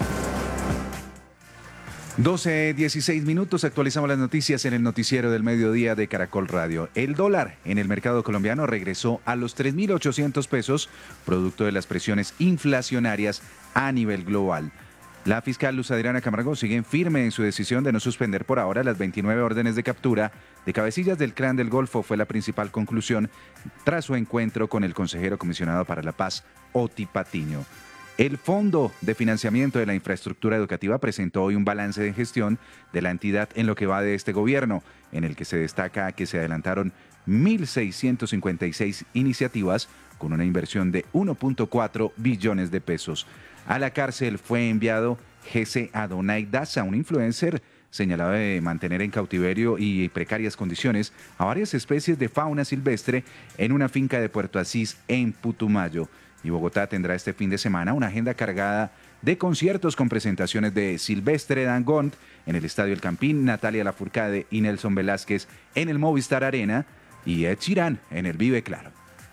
doce, dieciséis minutos, actualizamos las noticias en el noticiero del mediodía de Caracol Radio. El dólar en el mercado colombiano regresó a los tres mil ochocientos pesos, producto de las presiones inflacionarias a nivel global. La fiscal Luz Adriana Camargo sigue firme en su decisión de no suspender por ahora las veintinueve órdenes de captura de cabecillas del Clan del Golfo. Fue la principal conclusión tras su encuentro con el consejero comisionado para la paz, Oti Patiño. El Fondo de Financiamiento de la Infraestructura Educativa presentó hoy un balance de gestión de la entidad en lo que va de este gobierno, en el que se destaca que se adelantaron mil seiscientos cincuenta y seis iniciativas con una inversión de uno punto cuatro billones de pesos. A la cárcel fue enviado Jesse Adonai Daza, un influencer señalado de mantener en cautiverio y precarias condiciones a varias especies de fauna silvestre en una finca de Puerto Asís en Putumayo. Y Bogotá tendrá este fin de semana una agenda cargada de conciertos con presentaciones de Silvestre Dangond en el Estadio El Campín, Natalia Lafourcade y Nelson Velázquez en el Movistar Arena y Ed Sheeran en el Vive Claro.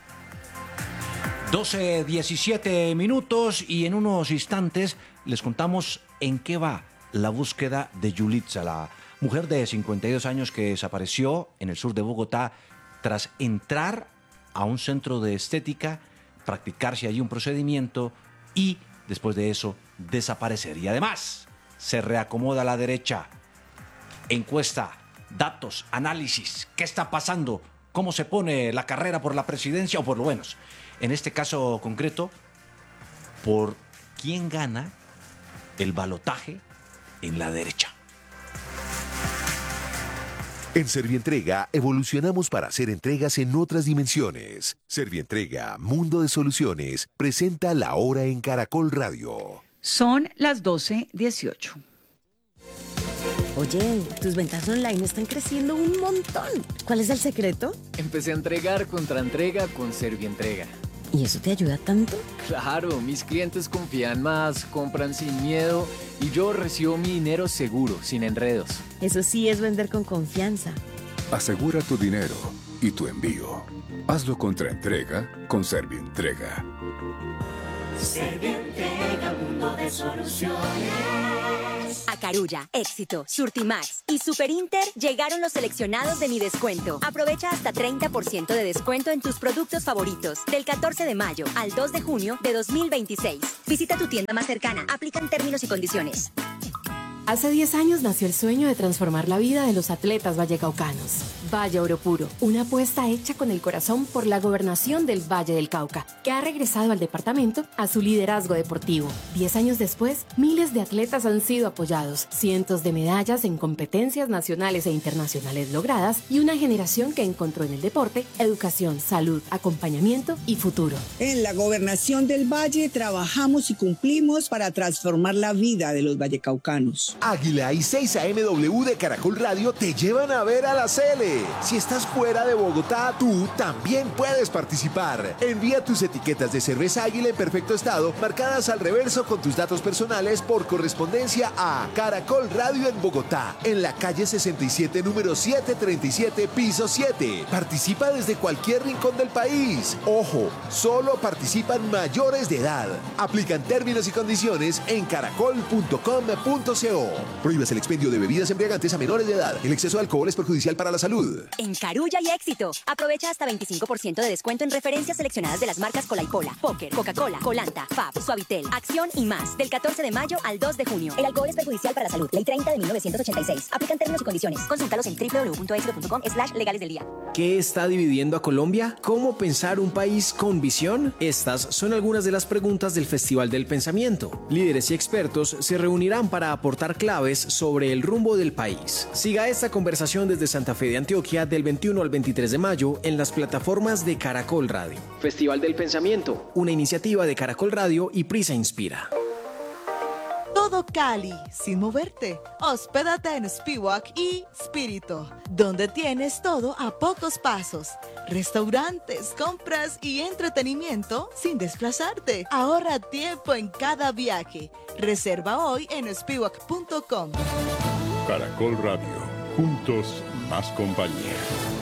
doce, diecisiete minutos y en unos instantes les contamos en qué va la búsqueda de Yulitza, la mujer de cincuenta y dos años que desapareció en el sur de Bogotá tras entrar a un centro de estética, practicarse allí un procedimiento y después de eso desaparecer. Y además se reacomoda a la derecha. Encuesta, datos, análisis, ¿qué está pasando? ¿Cómo se pone la carrera por la presidencia o por lo menos? En este caso concreto, por quién gana el balotaje en la derecha. En Servientrega evolucionamos para hacer entregas en otras dimensiones. Servientrega, Mundo de Soluciones, presenta La Hora en Caracol Radio. Son las doce dieciocho. Oye, tus ventas online están creciendo un montón. ¿Cuál es el secreto? Empecé a entregar contra entrega con Servientrega. ¿Y eso te ayuda tanto? Claro, mis clientes confían más, compran sin miedo y yo recibo mi dinero seguro, sin enredos. Eso sí es vender con confianza. Asegura tu dinero y tu envío. Hazlo contra entrega con Servientrega. Servientrega, mundo de soluciones. A Carulla, Éxito, Surtimax y Superinter llegaron los seleccionados de Mi Descuento. Aprovecha hasta treinta por ciento de descuento en tus productos favoritos del catorce de mayo al dos de junio de dos mil veintiséis. Visita tu tienda más cercana. Aplican términos y condiciones. Hace diez años nació el sueño de transformar la vida de los atletas vallecaucanos. Valle Oro Puro, una apuesta hecha con el corazón por la gobernación del Valle del Cauca, que ha regresado al departamento a su liderazgo deportivo. Diez años después, miles de atletas han sido apoyados, cientos de medallas en competencias nacionales e internacionales logradas y una generación que encontró en el deporte educación, salud, acompañamiento y futuro. En la gobernación del Valle trabajamos y cumplimos para transformar la vida de los vallecaucanos. Águila y seis A M W de Caracol Radio te llevan a ver a la Cele. Si estás fuera de Bogotá, tú también puedes participar. Envía tus etiquetas de cerveza Águila en perfecto estado, marcadas al reverso con tus datos personales por correspondencia a Caracol Radio en Bogotá, en la calle sesenta y siete, número setecientos treinta y siete, piso siete. Participa desde cualquier rincón del país. Ojo, solo participan mayores de edad. Aplican términos y condiciones en caracol punto com punto co. Prohíbas el expendio de bebidas embriagantes a menores de edad. El exceso de alcohol es perjudicial para la salud. En Carulla y Éxito, aprovecha hasta veinticinco por ciento de descuento en referencias seleccionadas de las marcas Cola y Pola, Póker, Coca-Cola, Colanta, Fab, Suavitel, Acción y más. Del catorce de mayo al dos de junio. El alcohol es perjudicial para la salud. Ley treinta de mil novecientos ochenta y seis. Aplican términos y condiciones. Consúltalos en doble u doble u doble u punto éxito punto com slash legales del día. ¿Qué está dividiendo a Colombia? ¿Cómo pensar un país con visión? Estas son algunas de las preguntas del Festival del Pensamiento. Líderes y expertos se reunirán para aportar claves sobre el rumbo del país. Siga esta conversación desde Santa Fe de Antioquia del veintiuno al veintitrés de mayo en las plataformas de Caracol Radio. Festival del Pensamiento, una iniciativa de Caracol Radio y Prisa Inspira. Todo Cali, sin moverte. Hospédate en Spiwak y Spirito, donde tienes todo a pocos pasos. Restaurantes, compras y entretenimiento sin desplazarte. Ahorra tiempo en cada viaje. Reserva hoy en spiwak punto com. Caracol Radio, juntos más compañía.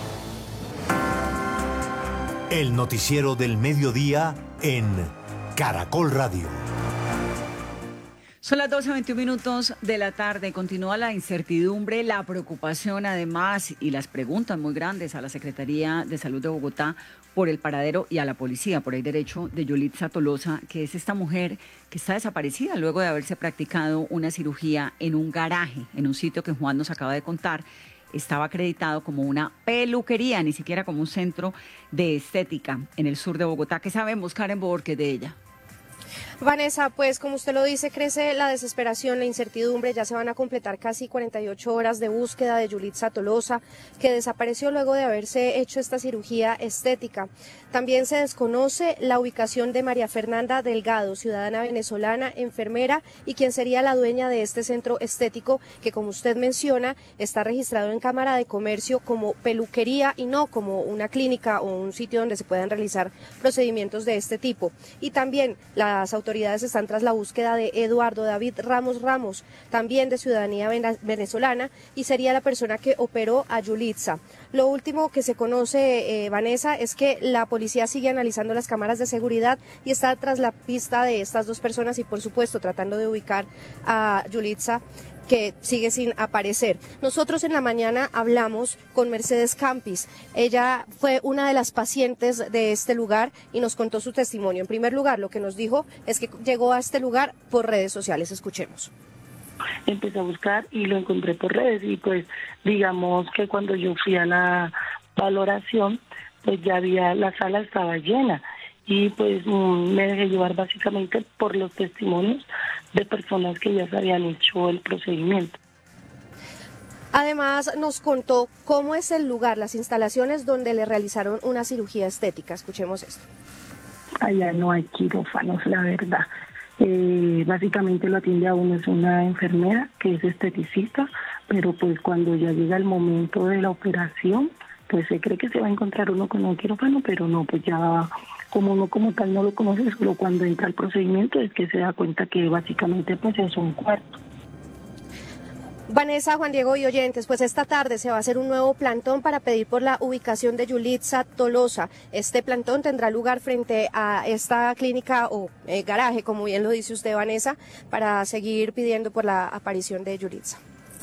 El noticiero del mediodía en Caracol Radio. Son las doce veintiún minutos de la tarde. Continúa la incertidumbre, la preocupación además y las preguntas muy grandes a la Secretaría de Salud de Bogotá por el paradero y a la policía por el derecho de Yulitza Tolosa, que es esta mujer que está desaparecida luego de haberse practicado una cirugía en un garaje, en un sitio que Juan nos acaba de contar. Estaba acreditado como una peluquería, ni siquiera como un centro de estética en el sur de Bogotá. ¿Qué sabemos, Karen Borges, de ella? Vanessa, pues como usted lo dice, crece la desesperación, la incertidumbre. Ya se van a completar casi cuarenta y ocho horas de búsqueda de Yulitza Tolosa, que desapareció luego de haberse hecho esta cirugía estética. También se desconoce la ubicación de María Fernanda Delgado, ciudadana venezolana, enfermera y quien sería la dueña de este centro estético que, como usted menciona, está registrado en Cámara de Comercio como peluquería y no como una clínica o un sitio donde se puedan realizar procedimientos de este tipo. Y también las autoridades están tras la búsqueda de Eduardo David Ramos Ramos, también de ciudadanía venezolana, y sería la persona que operó a Yulitza. Lo último que se conoce, eh, Vanessa, es que la policía sigue analizando las cámaras de seguridad y está tras la pista de estas dos personas y, por supuesto, tratando de ubicar a Yulitza, que sigue sin aparecer. Nosotros en la mañana hablamos con Mercedes Campis. Ella fue una de las pacientes de este lugar y nos contó su testimonio. En primer lugar, lo que nos dijo es que llegó a este lugar por redes sociales. Escuchemos. Empecé a buscar y lo encontré por redes y pues digamos que cuando yo fui a la valoración, pues ya había, la sala estaba llena y pues me dejé llevar básicamente por los testimonios de personas que ya se habían hecho el procedimiento. Además, nos contó cómo es el lugar, las instalaciones donde le realizaron una cirugía estética. Escuchemos esto. Allá no hay quirófanos, la verdad. Eh, básicamente lo atiende a uno es una enfermera que es esteticista, pero pues cuando ya llega el momento de la operación, pues se cree que se va a encontrar uno con un quirófano, pero no, pues ya como uno como tal no lo conoce, solo cuando entra al procedimiento es que se da cuenta que básicamente pues es un cuarto. Vanessa, Juan Diego y oyentes, pues esta tarde se va a hacer un nuevo plantón para pedir por la ubicación de Yulitza Tolosa. Este plantón tendrá lugar frente a esta clínica o eh, garaje, como bien lo dice usted, Vanessa, para seguir pidiendo por la aparición de Yulitza.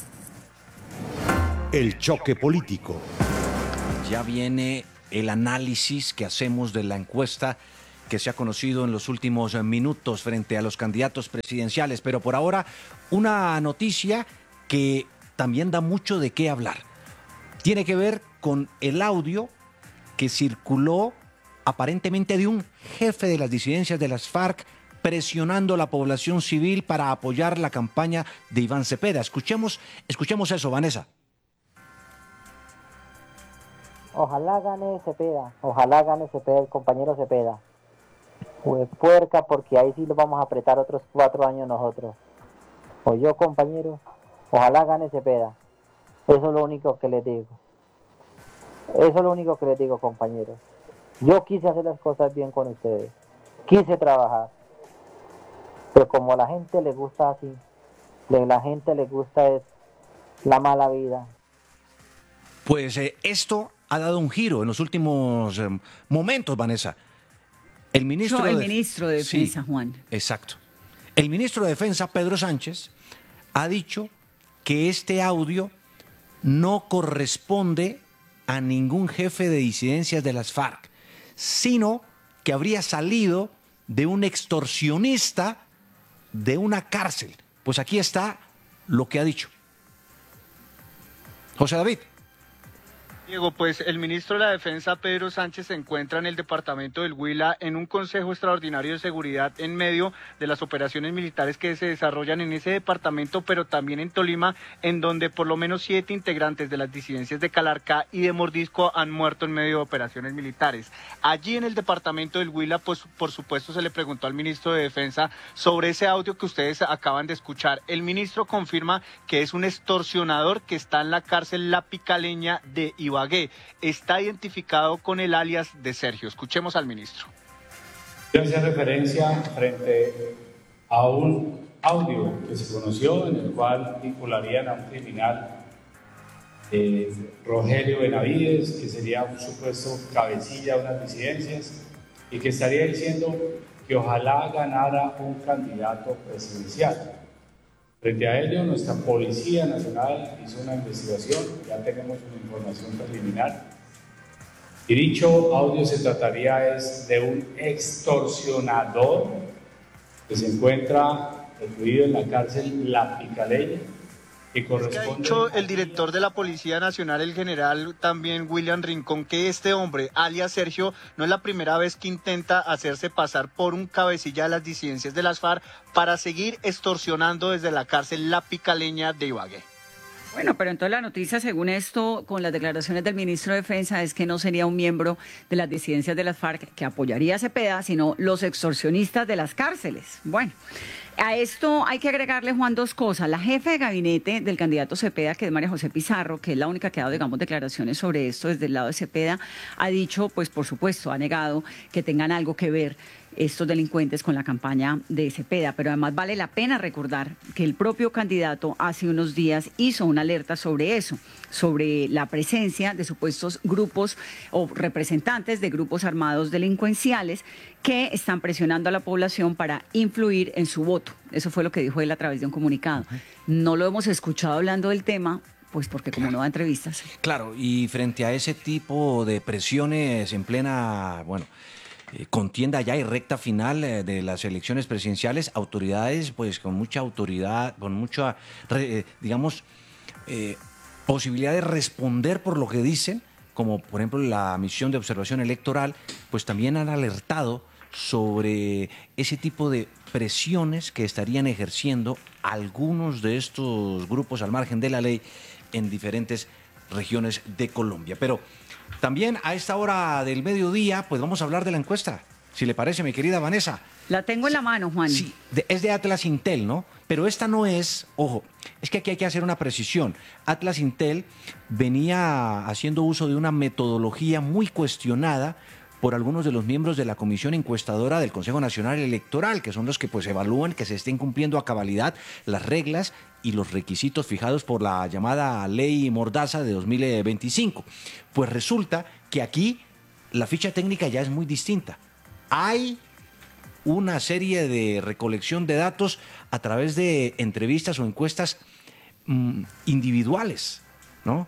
El choque político. Ya viene el análisis que hacemos de la encuesta que se ha conocido en los últimos minutos frente a los candidatos presidenciales, pero por ahora una noticia que también da mucho de qué hablar. Tiene que ver con el audio que circuló aparentemente de un jefe de las disidencias de las FARC presionando a la población civil para apoyar la campaña de Iván Cepeda. Escuchemos, escuchemos eso, Vanessa. Ojalá gane Cepeda, ojalá gane Cepeda, el compañero Cepeda. Pues puerca, porque ahí sí lo vamos a apretar otros cuatro años nosotros. O yo, compañero. Ojalá gane Cepeda. Eso es lo único que les digo. Eso es lo único que les digo, compañeros. Yo quise hacer las cosas bien con ustedes. Quise trabajar. Pero como a la gente le gusta así, a la gente le gusta es la mala vida. Pues eh, esto ha dado un giro en los últimos eh, momentos, Vanessa. El ministro, Yo, el de, ministro de Defensa, sí, Juan. Exacto. El ministro de Defensa, Pedro Sánchez, ha dicho que este audio no corresponde a ningún jefe de disidencias de las FARC, sino que habría salido de un extorsionista de una cárcel. Pues aquí está lo que ha dicho. José David. Diego, pues el ministro de la Defensa, Pedro Sánchez, se encuentra en el departamento del Huila en un consejo extraordinario de seguridad en medio de las operaciones militares que se desarrollan en ese departamento, pero también en Tolima, en donde por lo menos siete integrantes de las disidencias de Calarcá y de Mordisco han muerto en medio de operaciones militares. Allí en el departamento del Huila, pues por supuesto se le preguntó al ministro de Defensa sobre ese audio que ustedes acaban de escuchar. El ministro confirma que es un extorsionador que está en la cárcel La Picaleña de Ibagué. Está identificado con el alias de Sergio. Escuchemos al ministro. Yo hacía referencia frente a un audio que se conoció en el cual vincularían a un criminal, eh, Rogelio Benavides, que sería un supuesto cabecilla de unas disidencias y que estaría diciendo que ojalá ganara un candidato presidencial. Frente a ello, nuestra Policía Nacional hizo una investigación, ya tenemos una información preliminar, y dicho audio se trataría es de un extorsionador que se encuentra recluido en la cárcel La Picaleña, que corresponde... Ha dicho el director de la Policía Nacional, el general también William Rincón, que este hombre, alias Sergio, no es la primera vez que intenta hacerse pasar por un cabecilla de las disidencias de las FARC para seguir extorsionando desde la cárcel La Picaleña de Ibagué. Bueno, pero entonces la noticia, según esto, con las declaraciones del ministro de Defensa, es que no sería un miembro de las disidencias de las FARC que apoyaría a Cepeda, sino los extorsionistas de las cárceles. Bueno, a esto hay que agregarle, Juan, dos cosas. La jefe de gabinete del candidato Cepeda, que es María José Pizarro, que es la única que ha dado, digamos, declaraciones sobre esto desde el lado de Cepeda, ha dicho, pues por supuesto, ha negado que tengan algo que ver estos delincuentes con la campaña de Cepeda, pero además vale la pena recordar que el propio candidato hace unos días hizo una alerta sobre eso, sobre la presencia de supuestos grupos o representantes de grupos armados delincuenciales que están presionando a la población para influir en su voto. Eso fue lo que dijo él a través de un comunicado. No lo hemos escuchado hablando del tema, pues porque como no da entrevistas. Claro, y frente a ese tipo de presiones en plena, bueno, Eh, contienda ya y recta final eh, de las elecciones presidenciales, autoridades pues con mucha autoridad, con mucha, eh, digamos, eh, posibilidad de responder por lo que dicen, como por ejemplo la misión de observación electoral, pues también han alertado sobre ese tipo de presiones que estarían ejerciendo algunos de estos grupos al margen de la ley en diferentes regiones de Colombia. Pero también a esta hora del mediodía, pues vamos a hablar de la encuesta. Si le parece, mi querida Vanessa. La tengo en la mano, Juan. Sí, de, es de Atlas Intel, ¿no? Pero esta no es, ojo, es que aquí hay que hacer una precisión. Atlas Intel venía haciendo uso de una metodología muy cuestionada por algunos de los miembros de la comisión encuestadora del Consejo Nacional Electoral, que son los que pues evalúan que se estén cumpliendo a cabalidad las reglas y los requisitos fijados por la llamada Ley Mordaza de dos mil veinticinco. Pues resulta que aquí la ficha técnica ya es muy distinta. Hay una serie de recolección de datos a través de entrevistas o encuestas mmm, individuales, ¿no?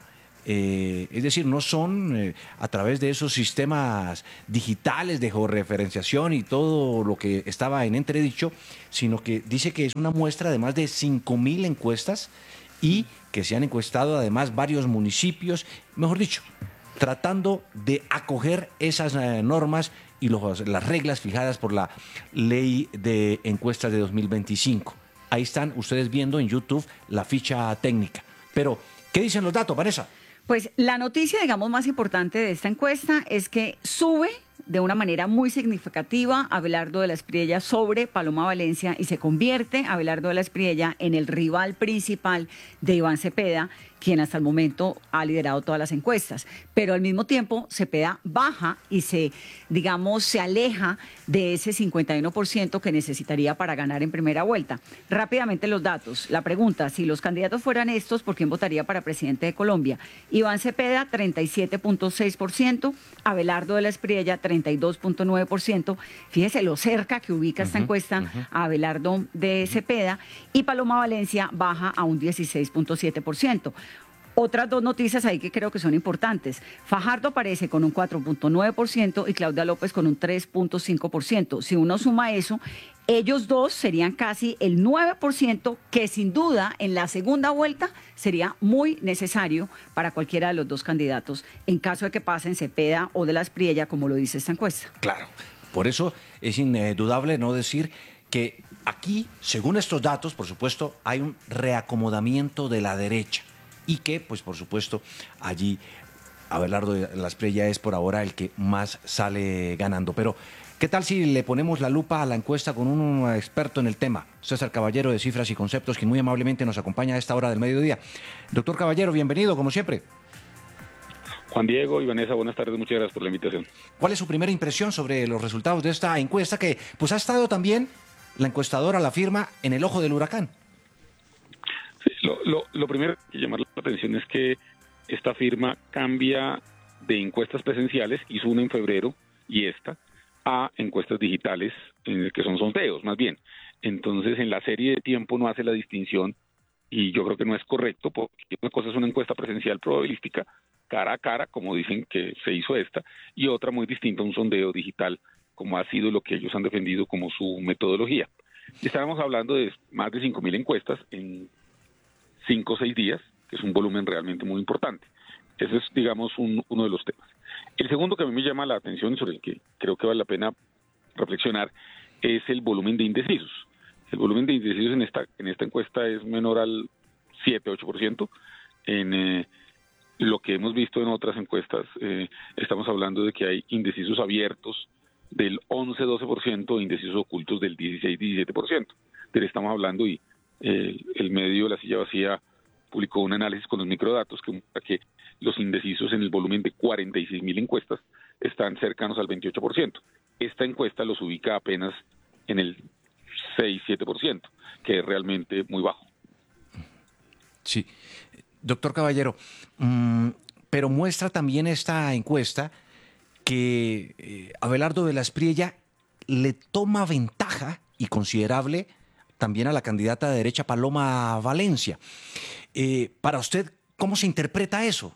Eh, es decir, no son eh, a través de esos sistemas digitales de georreferenciación y todo lo que estaba en entredicho, sino que dice que es una muestra de más de cinco mil encuestas y que se han encuestado además varios municipios, mejor dicho, tratando de acoger esas eh, normas y los, las reglas fijadas por la ley de encuestas de dos mil veinticinco. Ahí están ustedes viendo en YouTube la ficha técnica. Pero, ¿qué dicen los datos, Vanessa? Pues la noticia, digamos, más importante de esta encuesta es que sube de una manera muy significativa Abelardo de la Espriella sobre Paloma Valencia y se convierte Abelardo de la Espriella en el rival principal de Iván Cepeda, quien hasta el momento ha liderado todas las encuestas. Pero al mismo tiempo Cepeda baja y se, digamos, se aleja de ese cincuenta y uno por ciento que necesitaría para ganar en primera vuelta. Rápidamente los datos. La pregunta, si los candidatos fueran estos, ¿por quién votaría para presidente de Colombia? Iván Cepeda, treinta y siete punto seis por ciento, Abelardo de la Espriella, treinta y dos punto nueve por ciento. Fíjese lo cerca que ubica esta uh-huh, encuesta uh-huh. a Abelardo de Cepeda, y Paloma Valencia baja a un dieciséis punto siete por ciento. Otras dos noticias ahí que creo que son importantes. Fajardo aparece con un cuatro punto nueve por ciento y Claudia López con un tres punto cinco por ciento. Si uno suma eso, ellos dos serían casi el nueve por ciento, que sin duda en la segunda vuelta sería muy necesario para cualquiera de los dos candidatos, en caso de que pasen Cepeda o de la Espriella, como lo dice esta encuesta. Claro, por eso es indudable no decir que aquí, según estos datos, por supuesto, hay un reacomodamiento de la derecha. Y que, pues por supuesto, allí Abelardo de la Espriella es por ahora el que más sale ganando. Pero, ¿qué tal si le ponemos la lupa a la encuesta con un experto en el tema? César Caballero, de Cifras y Conceptos, quien muy amablemente nos acompaña a esta hora del mediodía. Doctor Caballero, bienvenido, como siempre. Juan Diego y Vanessa, buenas tardes, muchas gracias por la invitación. ¿Cuál es su primera impresión sobre los resultados de esta encuesta que, pues, ha estado también la encuestadora, la firma, en el ojo del huracán? Sí, lo, lo, lo primero que llamar la atención es que esta firma cambia de encuestas presenciales, hizo una en febrero y esta, a encuestas digitales, en el que son sondeos más bien. Entonces, en la serie de tiempo no hace la distinción y yo creo que no es correcto, porque una cosa es una encuesta presencial probabilística, cara a cara, como dicen que se hizo esta, y otra muy distinta, un sondeo digital, como ha sido lo que ellos han defendido como su metodología. Estábamos hablando de más de cinco mil encuestas en cinco o seis días, que es un volumen realmente muy importante. Ese es, digamos, un, uno de los temas. El segundo que a mí me llama la atención, sobre el que creo que vale la pena reflexionar, es el volumen de indecisos. El volumen de indecisos en esta, en esta encuesta es menor al siete a ocho por ciento. En eh, lo que hemos visto en otras encuestas, eh, estamos hablando de que hay indecisos abiertos del once a doce por ciento e indecisos ocultos del dieciséis a diecisiete por ciento. Pero estamos hablando y Eh, el medio La Silla Vacía publicó un análisis con los microdatos que muestra que los indecisos en el volumen de cuarenta y seis mil encuestas están cercanos al veintiocho por ciento. Esta encuesta los ubica apenas en el seis a siete por ciento, que es realmente muy bajo. Sí. Doctor Caballero, mmm, pero muestra también esta encuesta que eh, Abelardo de la Espriella le toma ventaja y considerable también a la candidata de derecha Paloma Valencia. Eh, para usted, ¿cómo se interpreta eso?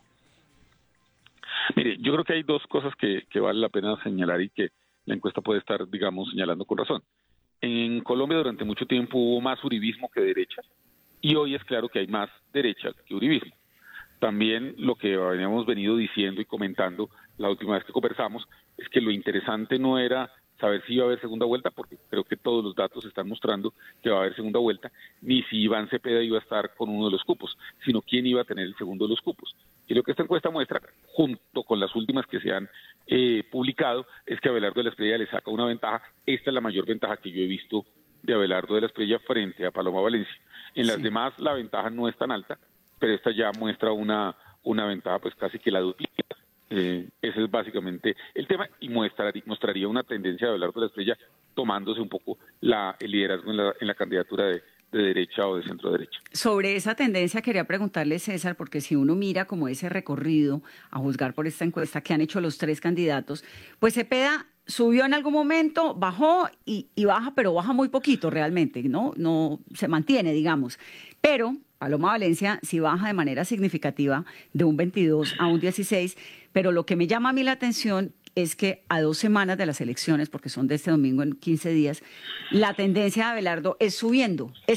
Mire, yo creo que hay dos cosas que, que vale la pena señalar y que la encuesta puede estar, digamos, señalando con razón. En Colombia durante mucho tiempo hubo más uribismo que derecha y hoy es claro que hay más derecha que uribismo. También lo que habíamos venido diciendo y comentando la última vez que conversamos es que lo interesante no era saber si iba a haber segunda vuelta, porque creo que todos los datos están mostrando que va a haber segunda vuelta, ni si Iván Cepeda iba a estar con uno de los cupos, sino quién iba a tener el segundo de los cupos. Y lo que esta encuesta muestra, junto con las últimas que se han eh, publicado, es que Abelardo de la Espriella le saca una ventaja. Esta es la mayor ventaja que yo he visto de Abelardo de la Espriella frente a Paloma Valencia. En las sí. demás la ventaja no es tan alta, pero esta ya muestra una, una ventaja pues casi que la duplica. Eh, ese es básicamente el tema y mostraría, mostraría una tendencia de Abelardo de la Espriella tomándose un poco la, el liderazgo en la, en la candidatura de, de derecha o de centro derecha. Sobre esa tendencia quería preguntarle, César, porque si uno mira como ese recorrido, a juzgar por esta encuesta que han hecho los tres candidatos, pues Cepeda subió en algún momento, bajó y, y baja, pero baja muy poquito realmente, ¿no? No se mantiene, digamos. Pero Paloma Valencia sí baja de manera significativa de un veintidós a un dieciséis, pero lo que me llama a mí la atención es que a dos semanas de las elecciones, porque son de este domingo en quince días, la tendencia de Abelardo es subiendo.